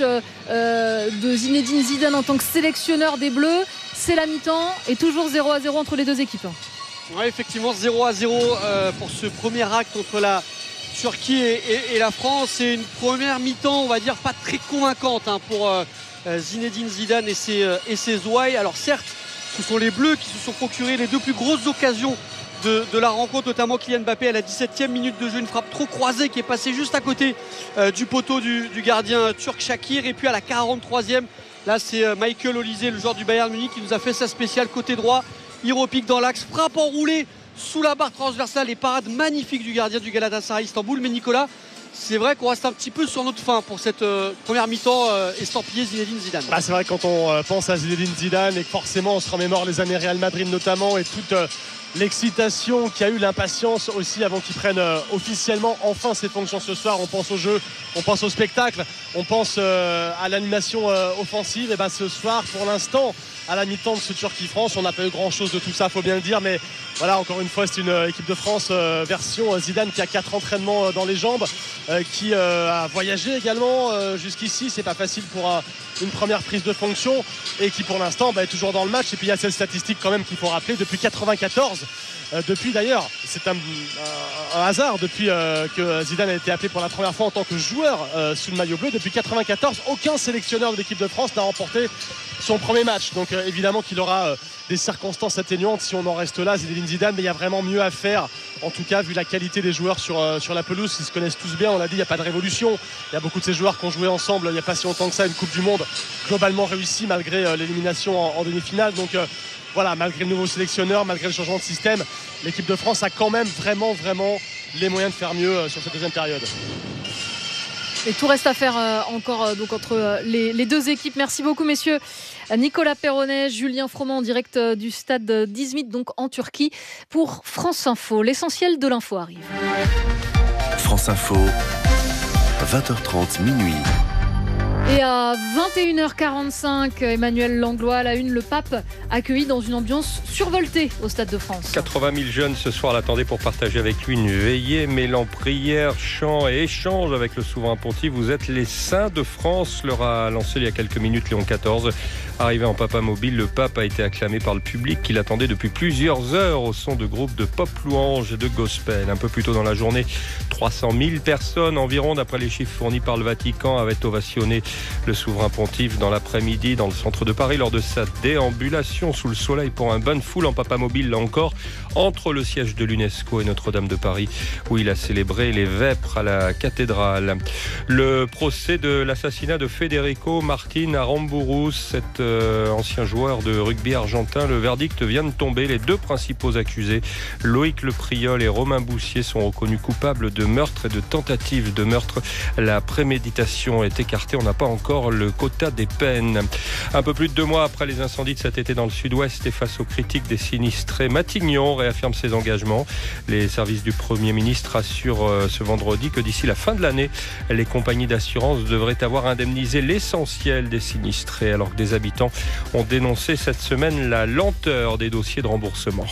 de Zinedine Zidane en tant que sélectionneur des Bleus. C'est la mi-temps et toujours 0-0 entre les deux équipes. Oui, effectivement, 0-0 pour ce premier acte entre la Turquie et la France. C'est une première mi-temps, on va dire, pas très convaincante pour Zinedine Zidane et ses ouailles. Alors certes, ce sont les Bleus qui se sont procurés les deux plus grosses occasions de la rencontre, notamment Kylian Mbappé à la 17e minute de jeu, une frappe trop croisée qui est passée juste à côté du poteau du gardien turc Shakir. Et puis à la 43e, là c'est Michael Olise, le joueur du Bayern Munich, qui nous a fait sa spéciale côté droit. Il repique dans l'axe, frappe enroulée sous la barre transversale et parade magnifique du gardien du Galatasaray Istanbul. Mais Nicolas, c'est vrai qu'on reste un petit peu sur notre faim pour cette première mi-temps estampillée Zinedine Zidane. C'est vrai que quand on pense à Zinedine Zidane et que forcément on se remémore les années Real Madrid notamment et toute l'excitation qu'il y a eu, l'impatience aussi avant qu'il prenne officiellement enfin ses fonctions ce soir. On pense au jeu, on pense au spectacle, on pense à l'animation offensive. Et ce soir, pour l'instant, à la mi-temps de ce Turquie-France, on n'a pas eu grand-chose de tout ça, faut bien le dire, mais voilà, encore une fois, c'est une équipe de France version Zidane qui a 4 entraînements dans les jambes, qui a voyagé également jusqu'ici. C'est pas facile pour une première prise de fonction et qui pour l'instant est toujours dans le match. Et puis il y a cette statistique quand même qu'il faut rappeler, depuis 94, depuis d'ailleurs, c'est un hasard, depuis que Zidane a été appelé pour la première fois en tant que joueur sous le maillot bleu, depuis 94, aucun sélectionneur de l'équipe de France n'a remporté son premier match. Donc évidemment qu'il aura des circonstances atténuantes si on en reste là, Zinedine Zidane, mais il y a vraiment mieux à faire, en tout cas vu la qualité des joueurs sur la pelouse. Ils se connaissent tous bien, on l'a dit, il n'y a pas de révolution. Il y a beaucoup de ces joueurs qui ont joué ensemble il n'y a pas si longtemps que ça, une Coupe du Monde globalement réussie malgré l'élimination en demi-finale. Donc voilà, malgré le nouveau sélectionneur, malgré le changement de système, l'équipe de France a quand même vraiment les moyens de faire mieux sur cette deuxième période. Et tout reste à faire encore donc entre les deux équipes. Merci beaucoup messieurs. Nicolas Perronnet, Julien Froment en direct du stade d'Izmit, donc en Turquie, pour France Info. L'essentiel de l'info arrive. France Info, 20h30 minuit. Et à 21h45, Emmanuel Langlois à la une, le pape accueilli dans une ambiance survoltée au Stade de France. 80 000 jeunes ce soir l'attendaient pour partager avec lui une veillée mêlant prière, chant et échange avec le souverain pontife. Vous êtes les saints de France, leur a lancé il y a quelques minutes Léon XIV. Arrivé en papa mobile, le pape a été acclamé par le public qui l'attendait depuis plusieurs heures au son de groupes de pop louanges et de gospel. Un peu plus tôt dans la journée, 300 000 personnes environ, d'après les chiffres fournis par le Vatican, avaient ovationné le souverain pontife dans l'après-midi dans le centre de Paris lors de sa déambulation sous le soleil pour un bain de foule en papa mobile, là encore, entre le siège de l'UNESCO et Notre-Dame de Paris, où il a célébré les vêpres à la cathédrale. Le procès de l'assassinat de Federico Martin Aramburu, cet ancien joueur de rugby argentin, le verdict vient de tomber. Les deux principaux accusés, Loïc Le Priol et Romain Boussier, sont reconnus coupables de meurtre et de tentative de meurtre. La préméditation est écartée. On n'a pas pas encore le quota des peines. Un peu plus de 2 mois après les incendies de cet été dans le sud-ouest et face aux critiques des sinistrés, Matignon réaffirme ses engagements. Les services du Premier ministre assurent ce vendredi que d'ici la fin de l'année, les compagnies d'assurance devraient avoir indemnisé l'essentiel des sinistrés, alors que des habitants ont dénoncé cette semaine la lenteur des dossiers de remboursement.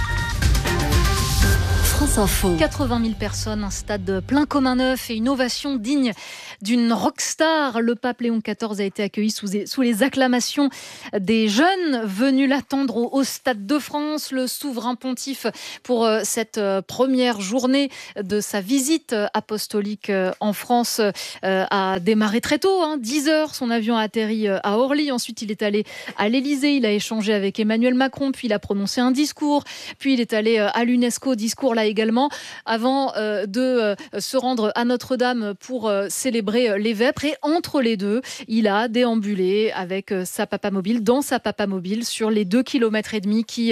France Info. 80 000 personnes, un stade plein comme un œuf et une ovation digne d'une rockstar. Le pape Léon XIV a été accueilli sous les acclamations des jeunes venus l'attendre au Stade de France. Le souverain pontife, pour cette première journée de sa visite apostolique en France, a démarré très tôt, 10h. Son avion a atterri à Orly. Ensuite, il est allé à l'Élysée. Il a échangé avec Emmanuel Macron, puis il a prononcé un discours. Puis il est allé à l'UNESCO, discours là également, avant de se rendre à Notre-Dame pour célébrer les vêpres. Et entre les deux, il a déambulé avec sa papamobile, dans sa papamobile, sur les 2,5 km qui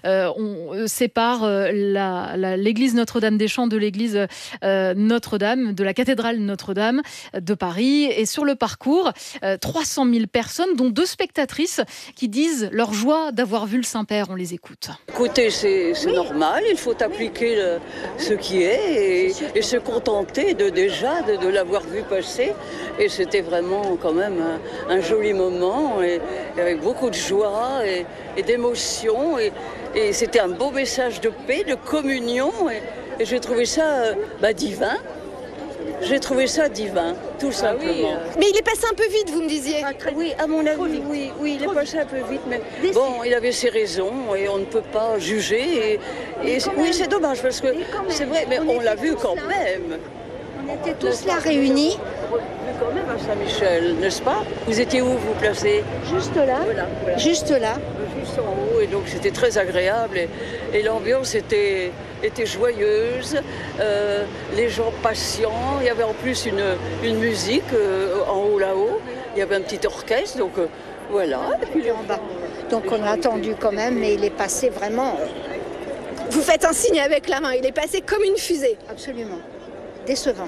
séparent l'église Notre-Dame-des-Champs de l'église Notre-Dame, de la cathédrale Notre-Dame de Paris. Et sur le parcours, 300 000 personnes, dont 2 spectatrices qui disent leur joie d'avoir vu le Saint-Père. On les écoute. Écoutez, c'est normal, il faut appliquer ce qui est et se contenter de l'avoir vu passer. Et c'était vraiment quand même un joli moment et avec beaucoup de joie et d'émotion. Et c'était un beau message de paix, de communion. Et j'ai trouvé ça divin. J'ai trouvé ça divin, tout simplement. Mais il est passé un peu vite, vous me disiez. Oui, à mon avis, oui, il est passé un peu vite. Mais bon, il avait ses raisons et on ne peut pas juger. Oui, c'est dommage parce que c'est vrai, mais on l'a vu quand même. On était tous là réunis. Mais quand même à Saint-Michel, n'est-ce pas? Vous étiez où, vous placez? Juste là. Voilà. Juste là. Juste en haut, et donc c'était très agréable et l'ambiance était joyeuse, les gens patients, il y avait en plus une musique en haut là-haut, il y avait un petit orchestre, donc voilà. Et puis en bas. Donc on a attendu quand même, mais il est passé vraiment... Vous faites un signe avec la main, il est passé comme une fusée. Absolument. Décevant.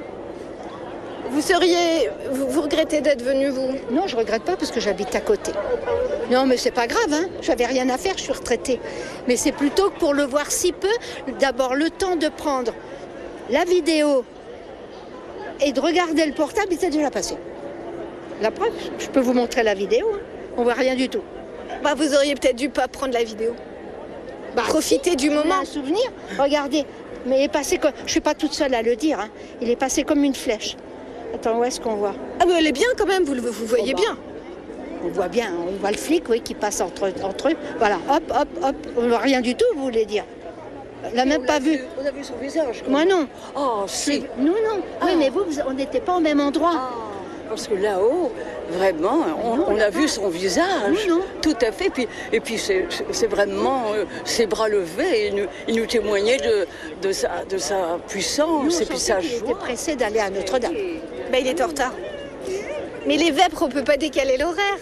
Vous regrettez d'être venu, vous? Non, je regrette pas parce que j'habite à côté. Non, mais c'est pas grave, j'avais rien à faire, je suis retraitée. Mais c'est plutôt que pour le voir si peu, d'abord le temps de prendre la vidéo et de regarder le portable, il s'est déjà passé. La preuve, je peux vous montrer la vidéo, on voit rien du tout. Vous auriez peut-être dû pas prendre la vidéo. Profiter du moment. Un souvenir, regardez. Mais il est passé comme... Je suis pas toute seule à le dire, il est passé comme une flèche. Attends, où est-ce qu'on voit? Ah, mais elle est bien quand même, vous voyez bien. On voit bien, on voit le flic, oui, qui passe entre eux. Voilà, hop, on voit rien du tout, vous voulez dire. On l'a même pas vu. On a vu son visage. Moi non. Oh, si. Nous non. Oui, mais vous, on n'était pas au même endroit. Parce que là-haut, vraiment, on a vu son visage. Non. Tout à fait. Et puis c'est vraiment ses bras levés. Il nous témoignait de sa puissance et puis sa joie. Il était pressé d'aller à Notre-Dame. Il est en retard. Mais les vêpres, on ne peut pas décaler l'horaire.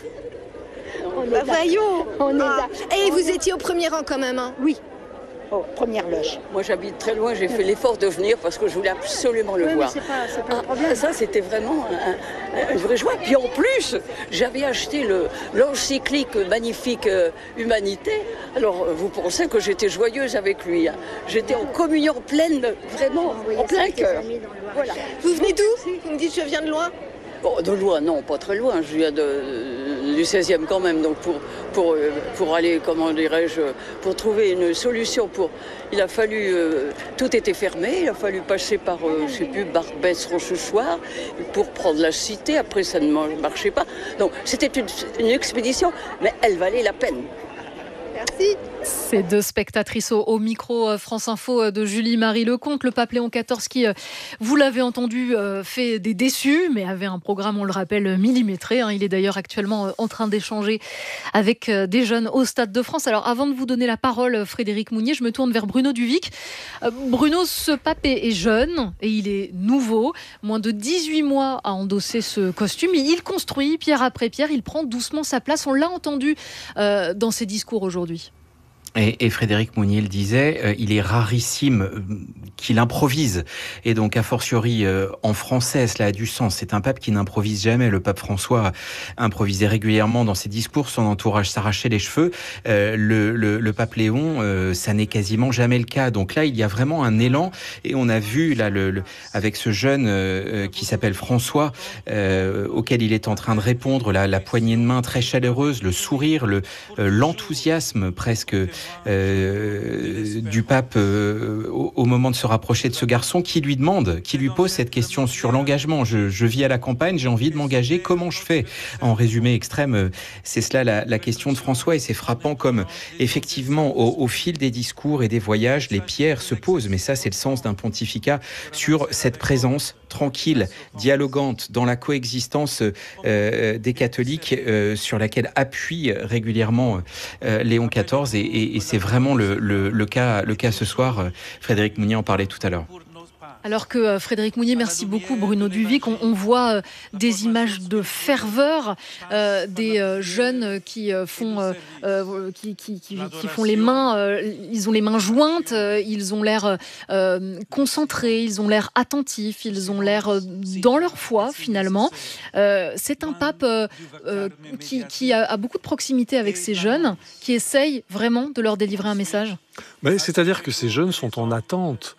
Voyons. On est là. Et vous étiez au premier rang quand même, Oui. Oh, première loge. Moi, j'habite très loin, j'ai fait l'effort de venir parce que je voulais absolument le voir. Mais c'est pas un problème. Ça, c'était vraiment une vraie joie. Puis en plus, j'avais acheté l'encyclique magnifique Humanité. Alors, vous pensez que j'étais joyeuse avec lui. J'étais en communion pleine, vraiment, en plein cœur. Voilà. Vous venez d'où? Vous me dites, je viens de loin? Bon, de loin, non, pas très loin. Je viens du 16e quand même, donc pour aller, comment dirais-je, pour trouver une solution. Il a fallu, tout était fermé, il a fallu passer par, je sais plus, Barbès, Rochechouart, pour prendre la cité. Après, ça ne marchait pas. Donc, c'était une expédition, mais elle valait la peine. Merci. Ces 2 spectatrices au micro France Info de Julie-Marie Lecomte. Le pape Léon XIV qui, vous l'avez entendu, fait des déçus, mais avait un programme, on le rappelle, millimétré. Il est d'ailleurs actuellement en train d'échanger avec des jeunes au Stade de France. Alors avant de vous donner la parole, Frédéric Mounier, je me tourne vers Bruno Duvic. Bruno, ce pape est jeune et il est nouveau. Moins de 18 mois à endosser ce costume. Il construit pierre après pierre, il prend doucement sa place. On l'a entendu dans ses discours aujourd'hui. Et Frédéric Mounier le disait, il est rarissime qu'il improvise. Et donc, a fortiori, en français, cela a du sens. C'est un pape qui n'improvise jamais. Le pape François improvisait régulièrement dans ses discours. Son entourage s'arrachait les cheveux. Le pape Léon, ça n'est quasiment jamais le cas. Donc là, il y a vraiment un élan. Et on a vu, là, avec ce jeune qui s'appelle François, auquel il est en train de répondre, la poignée de main très chaleureuse, le sourire, l'enthousiasme presque du pape au moment de se rapprocher de ce garçon qui lui pose cette question sur l'engagement. Je vis à la campagne, j'ai envie de m'engager, comment je fais? En résumé extrême, c'est cela la question de François, et c'est frappant comme effectivement au fil des discours et des voyages, les pierres se posent, mais ça c'est le sens d'un pontificat sur cette présence tranquille, dialogante dans la coexistence des catholiques sur laquelle appuie régulièrement Léon XIV, et c'est vraiment le cas ce soir. Frédéric Mounier en parlait tout à l'heure. Alors que Frédéric Mounier, merci beaucoup Bruno Duvic, on voit des images de ferveur, des jeunes qui font les mains, ils ont les mains jointes, ils ont l'air concentrés, ils ont l'air attentifs, ils ont l'air dans leur foi finalement. C'est un pape qui a beaucoup de proximité avec ces jeunes, qui essaye vraiment de leur délivrer un message. C'est-à-dire que ces jeunes sont en attente.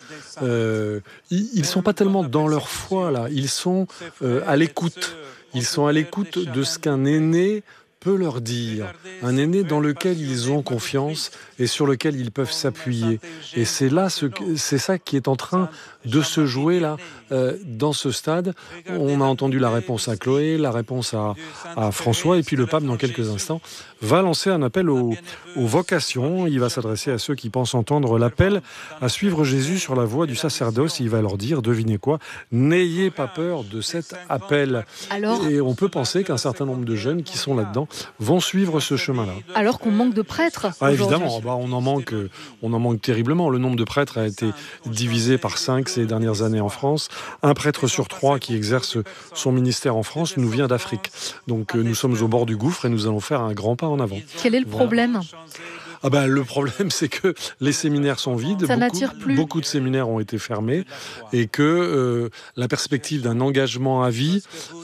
Ils ne sont pas tellement dans leur foi, là. Ils sont à l'écoute. Ils sont à l'écoute de ce qu'un aîné peut leur dire. Un aîné dans lequel ils ont confiance et sur lequel ils peuvent s'appuyer. Et c'est ça qui est en train de se jouer là, dans ce stade. On a entendu la réponse à Chloé, la réponse à François, et puis le pape, dans quelques instants, va lancer un appel aux vocations. Il va s'adresser à ceux qui pensent entendre l'appel à suivre Jésus sur la voie du sacerdoce. Il va leur dire, devinez quoi, n'ayez pas peur de cet appel. Et on peut penser qu'un certain nombre de jeunes qui sont là-dedans vont suivre ce chemin-là. Alors qu'on manque de prêtres. Évidemment, on en manque terriblement. Le nombre de prêtres a été divisé par 5 ces dernières années en France. Un prêtre sur 3 qui exerce son ministère en France nous vient d'Afrique. Donc nous sommes au bord du gouffre et nous allons faire un grand pas en avant. Quel est le problème ? Le problème, c'est que les séminaires sont vides. Ça n'attire plus. Beaucoup de séminaires ont été fermés et que la perspective d'un engagement à vie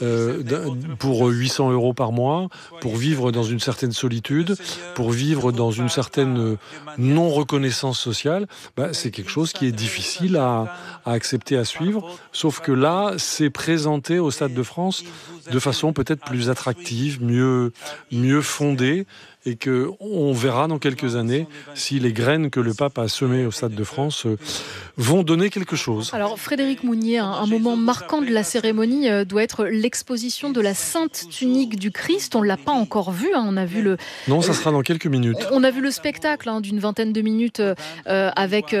pour 800 € par mois, pour vivre dans une certaine solitude, pour vivre dans une certaine non-reconnaissance sociale, c'est quelque chose qui est difficile à accepter, à suivre. Sauf que là, c'est présenté au Stade de France de façon peut-être plus attractive, mieux fondée, et qu'on verra dans quelques années si les graines que le pape a semées au Stade de France vont donner quelque chose. Alors Frédéric Mounier, un moment marquant de la cérémonie doit être l'exposition de la Sainte Tunique du Christ. On ne l'a pas encore vu, on a vu Non, ça sera dans quelques minutes. On a vu le spectacle d'une vingtaine de minutes avec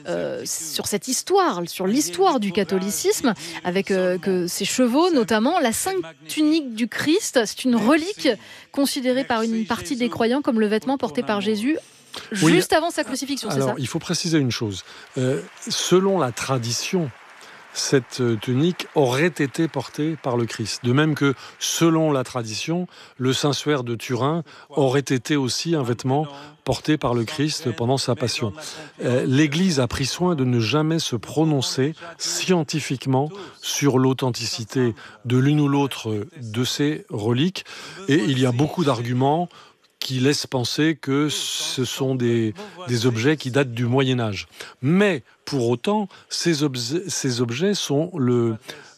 sur cette histoire, sur l'histoire du catholicisme, avec ses chevaux notamment. La Sainte Tunique du Christ, c'est une relique considérée par une partie des croyants comme le vêtement porté par Jésus juste avant sa crucifixion, c'est ça ? Alors, il faut préciser une chose. Selon la tradition, cette tunique aurait été portée par le Christ. De même que, selon la tradition, le Saint-Suaire de Turin aurait été aussi un vêtement porté par le Christ pendant sa passion. L'Église a pris soin de ne jamais se prononcer scientifiquement sur l'authenticité de l'une ou l'autre de ces reliques. Et il y a beaucoup d'arguments qui laissent penser que ce sont des objets qui datent du Moyen-Âge. Mais, pour autant, ces objets sont le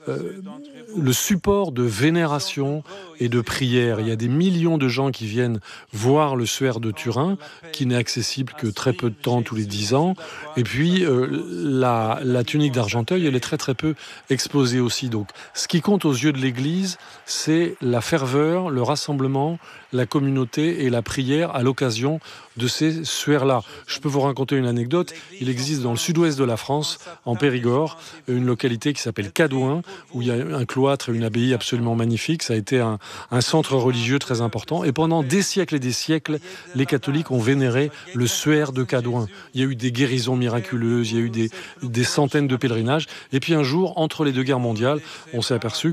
support de vénération et de prière. Il y a des millions de gens qui viennent voir le Suaire de Turin, qui n'est accessible que très peu de temps, tous les 10 ans. Et puis, la tunique d'Argenteuil, elle est très très peu exposée aussi. Donc, ce qui compte aux yeux de l'Église, c'est la ferveur, le rassemblement, la communauté et la prière à l'occasion de ces Suaires-là. Je peux vous raconter une anecdote. Il existe dans le sud-ouest de la France, en Périgord, une localité qui s'appelle Cadouin, où il y a un cloître et une abbaye absolument magnifique. Ça a été un centre religieux très important. Et pendant des siècles et des siècles, les catholiques ont vénéré le Suaire de Cadouin. Il y a eu des guérisons miraculeuses, il y a eu des centaines de pèlerinages. Et puis un jour, entre les deux guerres mondiales, on s'est aperçu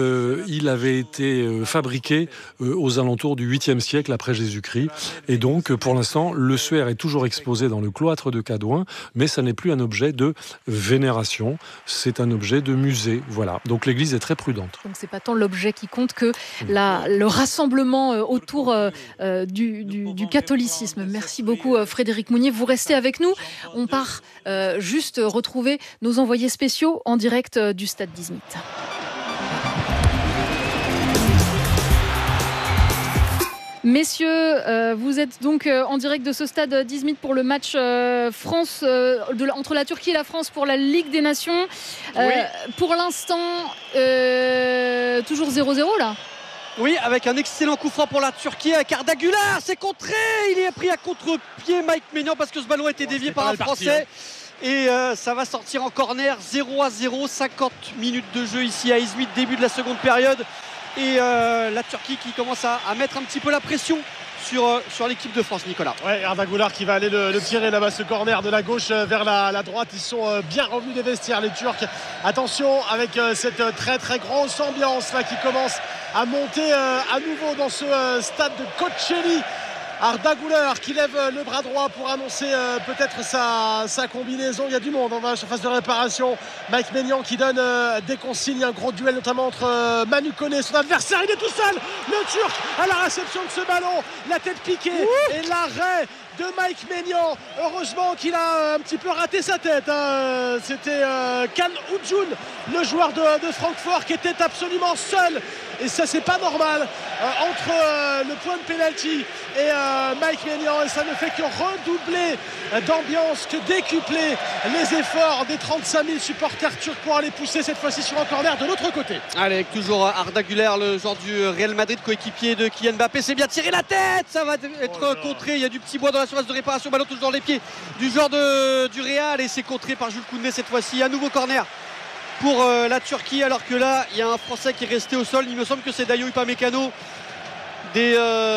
qu'il avait été fabriqué aux alentours du 8e siècle après Jésus-Christ. Et donc, Donc pour l'instant, le suaire est toujours exposé dans le cloître de Cadouin, mais ça n'est plus un objet de vénération, c'est un objet de musée. Voilà. Donc l'Église est très prudente. Donc c'est pas tant l'objet qui compte que le rassemblement autour du catholicisme. Merci beaucoup Frédéric Mounier. Vous restez avec nous. On part juste retrouver nos envoyés spéciaux en direct du stade d'Izmit. Messieurs, vous êtes donc en direct de ce stade d'Izmit pour le match France entre la Turquie et la France pour la Ligue des Nations. Oui. Pour l'instant, toujours 0-0 là. Oui, avec un excellent coup franc pour la Turquie avec Arda Güler, c'est contré, il est pris à contre-pied Mike Maignan parce que ce ballon a été dévié par un Français. Et ça va sortir en corner, 0-0, 50 minutes de jeu ici à Izmit, début de la seconde période. Et la Turquie qui commence à mettre un petit peu la pression sur l'équipe de France, Nicolas. Ouais, Arda Güler qui va aller le tirer là-bas, ce corner de la gauche vers la droite. Ils sont bien revenus des vestiaires, les Turcs. Attention avec cette très très grosse ambiance là qui commence à monter à nouveau dans ce stade de Koçeli. Arda Güler qui lève le bras droit pour annoncer peut-être sa combinaison. Il y a du monde en surface de réparation. Mike Maignan qui donne des consignes. Un gros duel notamment entre Manu Koné, son adversaire. Il est tout seul, le Turc à la réception de ce ballon. La tête piquée et l'arrêt de Mike Maignan. Heureusement qu'il a un petit peu raté sa tête. C'était Can Udjun, le joueur de Francfort, qui était absolument seul. Et ça, c'est pas normal entre le point de pénalty et Mike Maignan. Et ça ne fait que redoubler d'ambiance, que décupler les efforts des 35 000 supporters turcs pour aller pousser cette fois-ci sur un corner de l'autre côté. Allez, avec toujours Arda Güler, le joueur du Real Madrid, coéquipier de Kylian Mbappé. C'est bien tiré la tête, ça va être contré. Il y a du petit bois dans la surface de réparation. Ballon toujours dans les pieds du joueur du Real et c'est contré par Jules Koundé cette fois-ci. À nouveau corner pour la Turquie, alors que là il y a un Français qui est resté au sol. Il me semble que c'est Dayo Upamecano. Des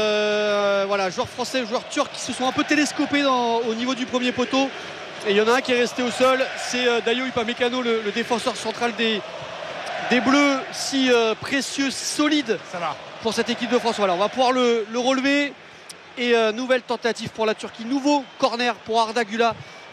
joueurs français, joueurs turcs qui se sont un peu télescopés au niveau du premier poteau. Et il y en a un qui est resté au sol, c'est Dayo Upamecano, le défenseur central des Bleus, si précieux, si solide pour cette équipe de France. Voilà, on va pouvoir le relever. Et nouvelle tentative pour la Turquie, nouveau corner pour Arda Güler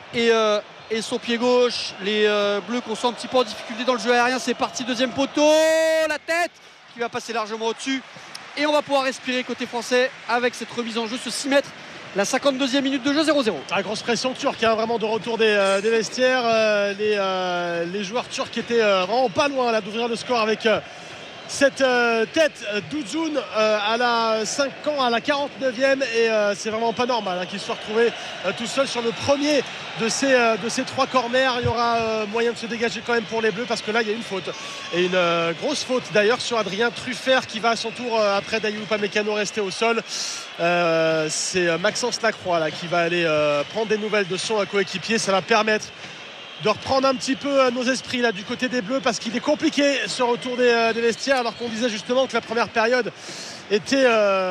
et son pied gauche. Les Bleus qu'on sent un petit peu en difficulté dans le jeu aérien. C'est parti, deuxième poteau, la tête qui va passer largement au-dessus. Et on va pouvoir respirer côté français avec cette remise en jeu, ce 6 mètres. La 52e minute de jeu, 0-0. Grosse pression turque, vraiment de retour des vestiaires. Les joueurs turcs étaient vraiment pas loin là d'ouvrir le score avec cette tête d'Udjun à la 49e et c'est vraiment pas normal qu'il se soit retrouvé tout seul sur le premier de ces trois corners. Il y aura moyen de se dégager quand même pour les Bleus parce que là il y a une faute et une grosse faute d'ailleurs sur Adrien Truffert qui va à son tour après Dayo Upamecano rester au sol. C'est Maxence Lacroix là, qui va aller prendre des nouvelles de son coéquipier. Ça va permettre de reprendre un petit peu nos esprits là du côté des Bleus parce qu'il est compliqué ce retour des vestiaires alors qu'on disait justement que la première période était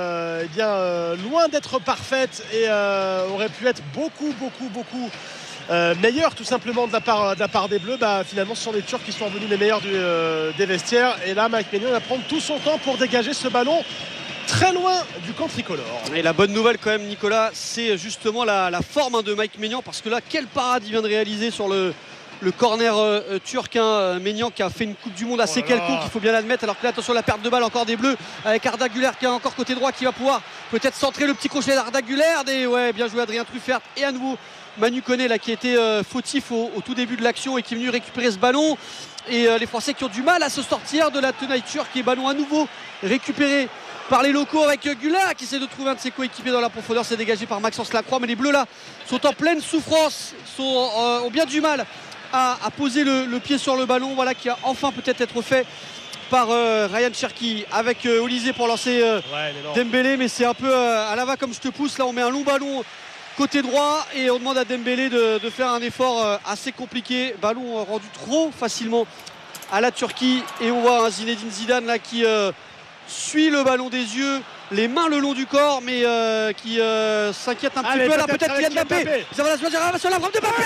loin d'être parfaite et aurait pu être beaucoup meilleure tout simplement de la part des Bleus. Finalement ce sont les Turcs qui sont revenus les meilleurs des vestiaires et là Mike Maignan va prendre tout son temps pour dégager ce ballon très loin du camp tricolore. Et la bonne nouvelle quand même Nicolas, c'est justement la forme de Mike Maignan parce que là quelle parade il vient de réaliser sur le corner turc. Maignan qui a fait une Coupe du Monde assez quelconque, il faut bien l'admettre, alors que là attention la perte de balle encore des Bleus avec Arda Güler qui est encore côté droit qui va pouvoir peut-être centrer le petit crochet d'Arda Güler. Bien joué Adrien Truffert et à nouveau Manu Koné là, qui était fautif au tout début de l'action et qui est venu récupérer ce ballon et les Français qui ont du mal à se sortir de la tenaille turque et ballon à nouveau récupéré par les locaux avec Güler qui essaie de trouver un de ses coéquipiers dans la profondeur. C'est dégagé par Maxence Lacroix, mais les Bleus là sont en pleine souffrance, ont bien du mal à poser le pied sur le ballon, qui va enfin peut-être être fait par Ryan Cherki avec Olysée pour lancer Dembélé, mais c'est un peu à la va comme je te pousse. Là on met un long ballon côté droit et on demande à Dembélé de faire un effort assez compliqué. Ballon rendu trop facilement à la Turquie et on voit un Zinedine Zidane là qui suit le ballon des yeux, les mains le long du corps, mais qui s'inquiète un petit peu. Là peut-être Kylian Mbappé, ça va sur la frappe de Mbappé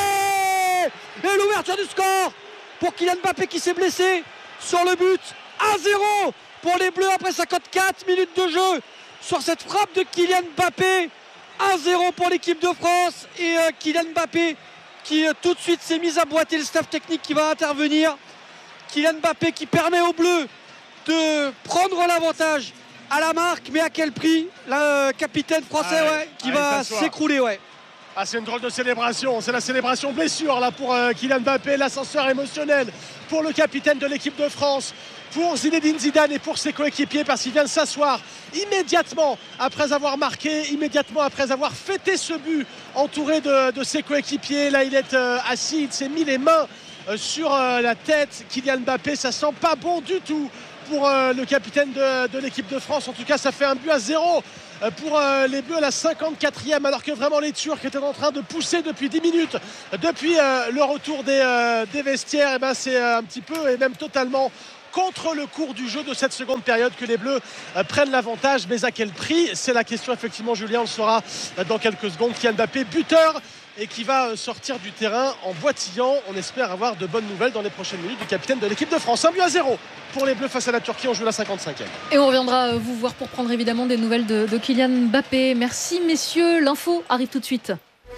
et l'ouverture du score pour Kylian Mbappé qui s'est blessé sur le but. 1-0 pour les Bleus après 54 minutes de jeu sur cette frappe de Kylian Mbappé 1-0 pour l'équipe de France et Kylian Mbappé qui tout de suite s'est mis à boiter, le staff technique qui va intervenir. Kylian Mbappé qui permet aux Bleus de prendre l'avantage à la marque, mais à quel prix? Le capitaine français qui va s'écrouler. C'est une drôle de célébration, c'est la célébration blessure là pour Kylian Mbappé, l'ascenseur émotionnel pour le capitaine de l'équipe de France, pour Zinedine Zidane et pour ses coéquipiers, parce qu'il vient de s'asseoir immédiatement après avoir marqué, immédiatement après avoir fêté ce but entouré de ses coéquipiers. Là il est assis, il s'est mis les mains sur la tête. Kylian Mbappé, ça sent pas bon du tout pour le capitaine de l'équipe de France. En tout cas ça fait 1-0 pour les Bleus à la 54e, alors que vraiment les Turcs étaient en train de pousser depuis 10 minutes depuis le retour des vestiaires. Et c'est un petit peu et même totalement contre le cours du jeu de cette seconde période que les Bleus prennent l'avantage. Mais à quel prix? C'est la question effectivement, Julien, on le saura dans quelques secondes. Kylian Mbappé, buteur, et qui va sortir du terrain en boitillant. On espère avoir de bonnes nouvelles dans les prochaines minutes du capitaine de l'équipe de France. 1-0 pour les Bleus face à la Turquie. On joue la 55e. Et on reviendra vous voir pour prendre évidemment des nouvelles de Kylian Mbappé. Merci messieurs, l'info arrive tout de suite.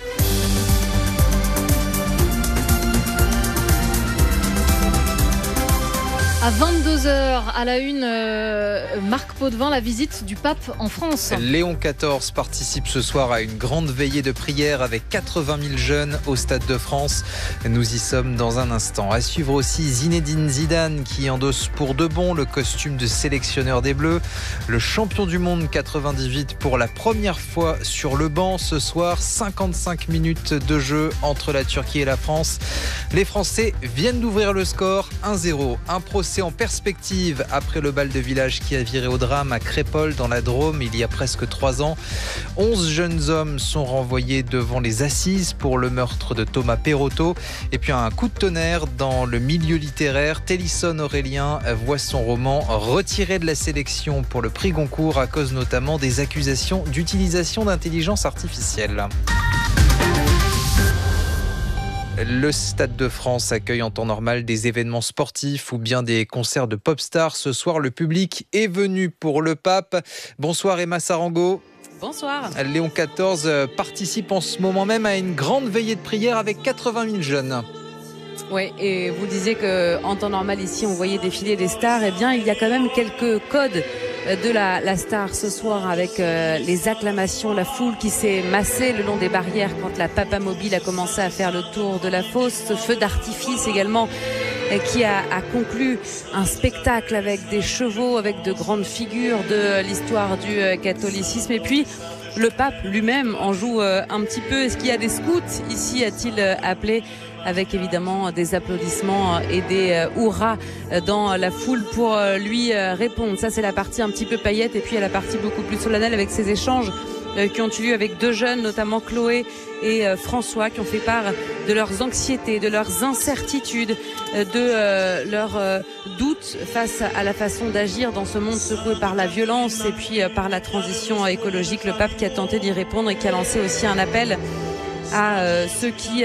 À 22h, à la une, Marc Potvin, la visite du pape en France. Léon XIV participe ce soir à une grande veillée de prière avec 80 000 jeunes au Stade de France. Nous y sommes dans un instant. À suivre aussi Zinedine Zidane qui endosse pour de bon le costume de sélectionneur des Bleus. Le champion du monde 98 pour la première fois sur le banc ce soir. 55 minutes de jeu entre la Turquie et la France. Les Français viennent d'ouvrir le score 1-0. Un procès en perspective après le bal de village qui a viré au drame à Crépol dans la Drôme il y a presque 3 ans. 11 jeunes hommes sont renvoyés devant les assises pour le meurtre de Thomas Perotto. Et puis un coup de tonnerre dans le milieu littéraire. Télisson Aurélien voit son roman retiré de la sélection pour le prix Goncourt à cause notamment des accusations d'utilisation d'intelligence artificielle. Le Stade de France accueille en temps normal des événements sportifs ou bien des concerts de pop stars. Ce soir, le public est venu pour le pape. Bonsoir Emma Sarango. Bonsoir. Léon XIV participe en ce moment même à une grande veillée de prière avec 80 000 jeunes. Oui, et vous disiez qu'en temps normal ici on voyait défiler des stars. Eh bien il y a quand même quelques codes de la star ce soir avec les acclamations, la foule qui s'est massée le long des barrières quand la Papamobile a commencé à faire le tour de la fosse. Ce feu d'artifice également qui a conclu un spectacle avec des chevaux, avec de grandes figures de l'histoire du catholicisme. Et puis le pape lui-même en joue un petit peu. Est-ce qu'il y a des scouts ici, a-t-il appelé, avec évidemment des applaudissements et des hurrahs dans la foule pour lui répondre. Ça, c'est la partie un petit peu paillette. Et puis, il y a la partie beaucoup plus solennelle avec ces échanges qui ont eu lieu avec 2 jeunes, notamment Chloé et François, qui ont fait part de leurs anxiétés, de leurs incertitudes, de leurs doutes face à la façon d'agir dans ce monde secoué par la violence et puis par la transition écologique. Le pape qui a tenté d'y répondre et qui a lancé aussi un appel à ceux qui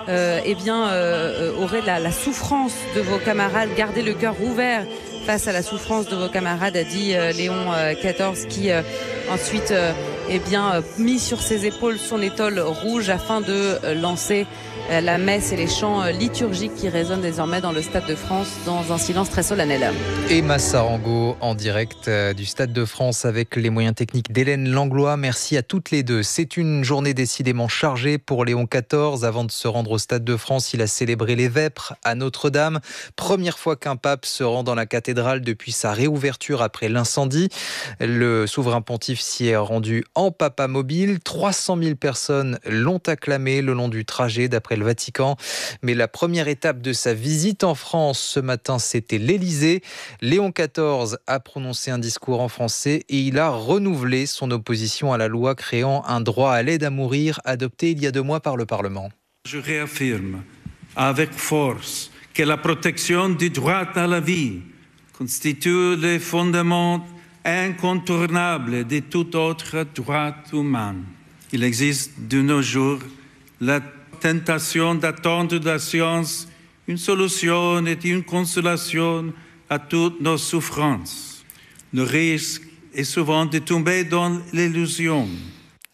auraient la souffrance de vos camarades. Gardez le cœur ouvert face à la souffrance de vos camarades, a dit Léon XIV, qui ensuite mis sur ses épaules son étole rouge afin de lancer la messe et les chants liturgiques qui résonnent désormais dans le Stade de France dans un silence très solennel. Emma Sarango en direct du Stade de France avec les moyens techniques d'Hélène Langlois. Merci à toutes les deux. C'est une journée décidément chargée pour Léon XIV. Avant de se rendre au Stade de France, il a célébré les Vêpres à Notre-Dame. Première fois qu'un pape se rend dans la cathédrale depuis sa réouverture après l'incendie. Le souverain pontife s'y est rendu en papamobile. 300 000 personnes l'ont acclamé le long du trajet d'après le Vatican. Mais la première étape de sa visite en France ce matin, c'était l'Élysée. Léon XIV a prononcé un discours en français et il a renouvelé son opposition à la loi créant un droit à l'aide à mourir adoptée il y a 2 mois par le Parlement. Je réaffirme avec force que la protection du droit à la vie constitue le fondement incontournable de tout autre droit humain. Il existe de nos jours la tentation d'attendre de la science une solution et une consolation à toutes nos souffrances. Le risque est souvent de tomber dans l'illusion.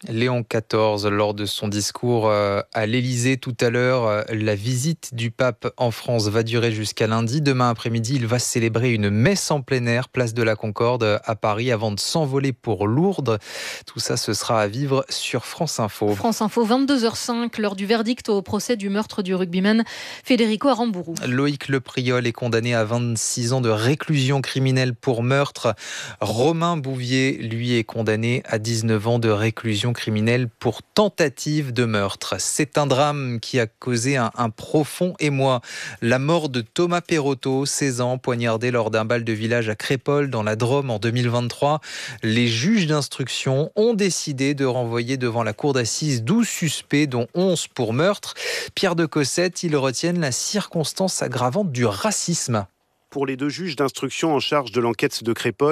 Léon XIV, lors de son discours à l'Élysée tout à l'heure, la visite du pape en France va durer jusqu'à lundi. Demain après-midi, il va célébrer une messe en plein air, place de la Concorde à Paris, avant de s'envoler pour Lourdes. Tout ça, ce sera à vivre sur France Info. France Info, 22h05, l'heure du verdict au procès du meurtre du rugbyman Federico Aramburu. Loïc Lepriol est condamné à 26 ans de réclusion criminelle pour meurtre. Romain Bouvier, lui, est condamné à 19 ans de réclusion criminelle pour tentative de meurtre. C'est un drame qui a causé un profond émoi. La mort de Thomas Perotto, 16 ans, poignardé lors d'un bal de village à Crépol dans la Drôme en 2023. Les juges d'instruction ont décidé de renvoyer devant la cour d'assises 12 suspects, dont 11 pour meurtre. Pierre de Cossette, ils retiennent la circonstance aggravante du racisme. Pour les 2 juges d'instruction en charge de l'enquête de Crépol,